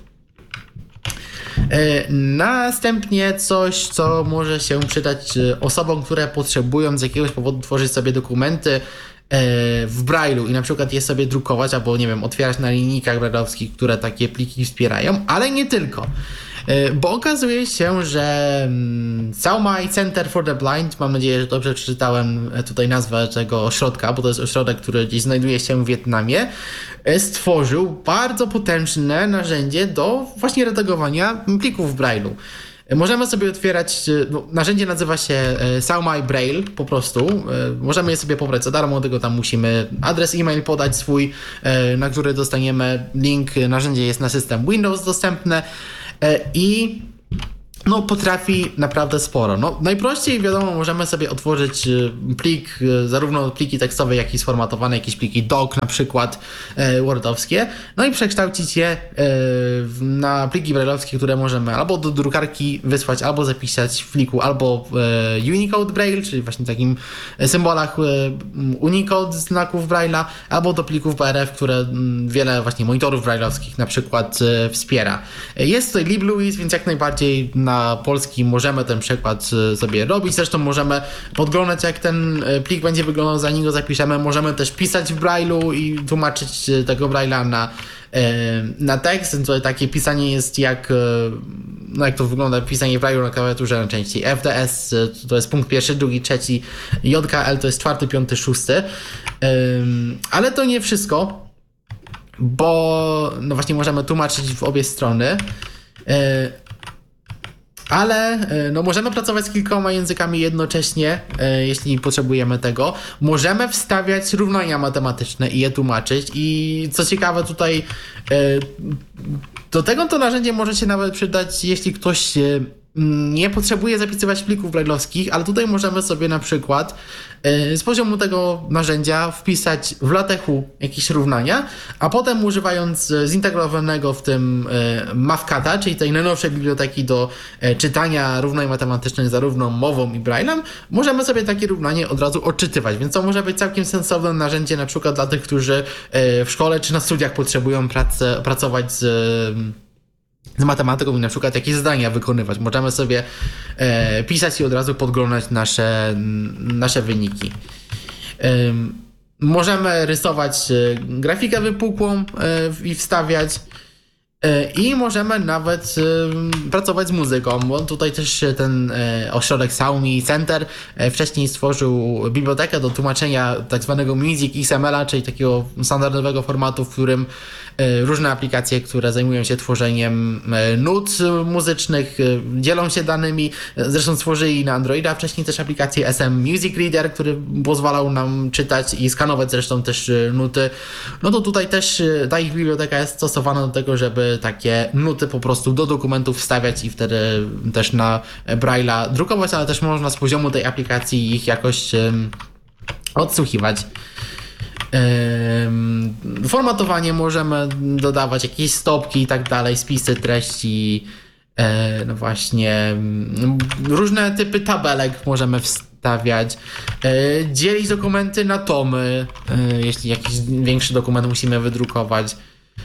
Następnie coś, co może się przydać osobom, które potrzebują z jakiegoś powodu tworzyć sobie dokumenty w Braille'u i na przykład je sobie drukować albo, nie wiem, otwierać na linijkach braille'owskich, które takie pliki wspierają, ale nie tylko. Bo okazuje się, że Saumai Center for the Blind, mam nadzieję, że dobrze przeczytałem tutaj nazwę tego ośrodka, bo to jest ośrodek, który gdzieś znajduje się w Wietnamie, stworzył bardzo potężne narzędzie do właśnie redagowania plików w Braille'u. Możemy sobie otwierać, no, narzędzie nazywa się Saumai Braille po prostu, możemy je sobie pobrać za darmo, tylko tam musimy adres e-mail podać swój, na który dostaniemy link, narzędzie jest na system Windows dostępne i no potrafi naprawdę sporo. No najprościej wiadomo, możemy sobie otworzyć plik, zarówno pliki tekstowe, jak i sformatowane, jakieś pliki doc na przykład e, wordowskie, no i przekształcić je e, na pliki braille'owskie, które możemy albo do drukarki wysłać, albo zapisać w pliku, albo e, Unicode Braille, czyli właśnie takim symbolach e, Unicode znaków Braille'a, albo do plików B R F, które m, wiele właśnie monitorów braille'owskich na przykład e, wspiera. Jest tutaj LibLouis, więc jak najbardziej na Na polski możemy ten przekład sobie robić, zresztą możemy podglądać, jak ten plik będzie wyglądał, zanim go zapiszemy, możemy też pisać w Braille'u i tłumaczyć tego Braille'a na, na tekst. Tutaj takie pisanie jest jak, no jak to wygląda pisanie w Braille'u na klawiaturze najczęściej. F D S to jest punkt pierwszy, drugi, trzeci, J K L to jest czwarty, piąty, szósty, ale to nie wszystko, bo no właśnie możemy tłumaczyć w obie strony. Ale no, możemy pracować z kilkoma językami jednocześnie, e, jeśli potrzebujemy tego. Możemy wstawiać równania matematyczne i je tłumaczyć. I co ciekawe tutaj, e, do tego to narzędzie może się nawet przydać, jeśli ktoś e, nie potrzebuje zapisywać plików braille'owskich, ale tutaj możemy sobie na przykład e, z poziomu tego narzędzia wpisać w latechu jakieś równania, a potem używając zintegrowanego w tym e, Mavcata, czyli tej najnowszej biblioteki do e, czytania równań matematycznych zarówno mową i braille'em, możemy sobie takie równanie od razu odczytywać, więc to może być całkiem sensowne narzędzie na przykład dla tych, którzy e, w szkole czy na studiach potrzebują pracy, pracować z e, z matematyką i na przykład jakieś zadania wykonywać. Możemy sobie e, pisać i od razu podglądać nasze, nasze wyniki. E, możemy rysować e, grafikę wypukłą e, i wstawiać. I możemy nawet y, pracować z muzyką, bo tutaj też ten y, ośrodek Saumai Center y, wcześniej stworzył bibliotekę do tłumaczenia tak zwanego Music X M L-a, czyli takiego standardowego formatu, w którym y, różne aplikacje, które zajmują się tworzeniem y, nut muzycznych, y, dzielą się danymi. Zresztą stworzyli na Androida wcześniej też aplikację S M Music Reader, który pozwalał nam czytać i skanować zresztą też y, nuty. No to tutaj też y, ta ich biblioteka jest stosowana do tego, żeby takie nuty po prostu do dokumentów wstawiać i wtedy też na Braille'a drukować, ale też można z poziomu tej aplikacji ich jakoś um, odsłuchiwać. Um, formatowanie możemy dodawać, jakieś stopki i tak dalej, spisy treści, e, no właśnie um, różne typy tabelek możemy wstawiać, e, dzielić dokumenty na tomy, e, jeśli jakiś większy dokument musimy wydrukować.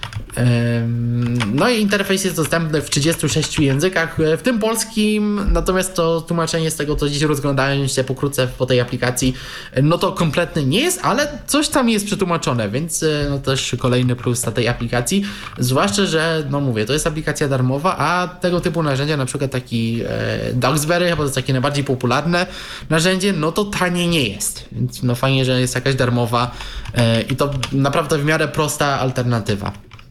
No i interfejs jest dostępny w trzydziestu sześciu językach, w tym polskim, natomiast to tłumaczenie z tego, co dziś rozglądałem się pokrótce po tej aplikacji, no to kompletne nie jest, ale coś tam jest przetłumaczone, więc no też kolejny plus na tej aplikacji, zwłaszcza, że no mówię, to jest aplikacja darmowa, a tego typu narzędzia, na przykład taki e, Docsberry, chyba to jest takie najbardziej popularne narzędzie, no to tanie nie jest, więc no fajnie, że jest jakaś darmowa e, i to naprawdę w miarę prosta alternatywa.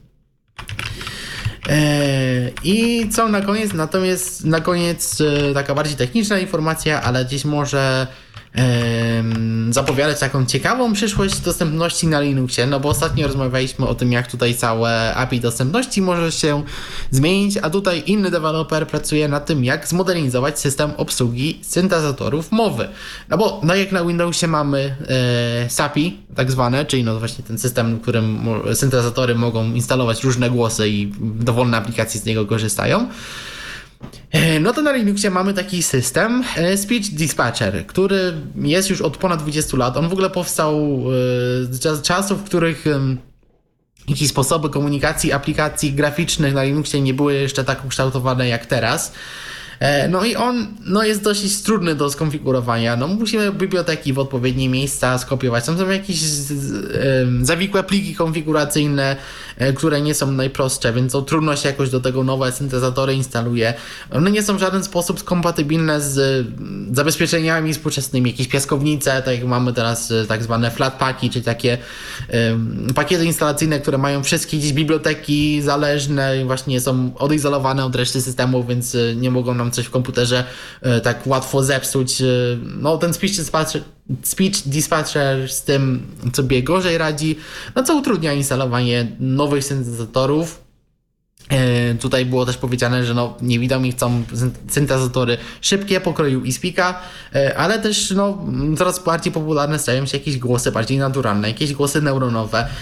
I co na koniec? Natomiast na koniec taka bardziej techniczna informacja, ale gdzieś może zapowiadać taką ciekawą przyszłość dostępności na Linuxie, no bo ostatnio rozmawialiśmy o tym, jak tutaj całe A P I dostępności może się zmienić, a tutaj inny deweloper pracuje nad tym, jak zmodernizować system obsługi syntezatorów mowy. No bo no jak na Windowsie mamy e, S A P I tak zwane, czyli no właśnie ten system, w którym syntezatory mogą instalować różne głosy i dowolne aplikacje z niego korzystają. No to na Linuxie mamy taki system Speech Dispatcher, który jest już od ponad dwudziestu lat. On w ogóle powstał z czasów, w których jakieś sposoby komunikacji aplikacji graficznych na Linuxie nie były jeszcze tak ukształtowane jak teraz. No i on no jest dosyć trudny do skonfigurowania. No musimy biblioteki w odpowiednie miejsca skopiować. Tam są jakieś z, z, zawikłe pliki konfiguracyjne, które nie są najprostsze, więc to trudno się jakoś do tego nowe syntezatory instaluje. One nie są w żaden sposób kompatybilne z zabezpieczeniami współczesnymi. Jakieś piaskownice, tak jak mamy teraz tak zwane flatpaki, czyli takie um, pakiety instalacyjne, które mają wszystkie gdzieś biblioteki zależne i właśnie są odizolowane od reszty systemu, więc nie mogą nam coś w komputerze e, tak łatwo zepsuć. E, no ten speech dispatcher, speech dispatcher z tym sobie gorzej radzi, no co utrudnia instalowanie nowych syntezatorów. E, tutaj było też powiedziane, że no niewidomi chcą syntezatory szybkie, pokroju iSpeaka, e, ale też no coraz bardziej popularne stają się jakieś głosy bardziej naturalne, jakieś głosy neuronowe.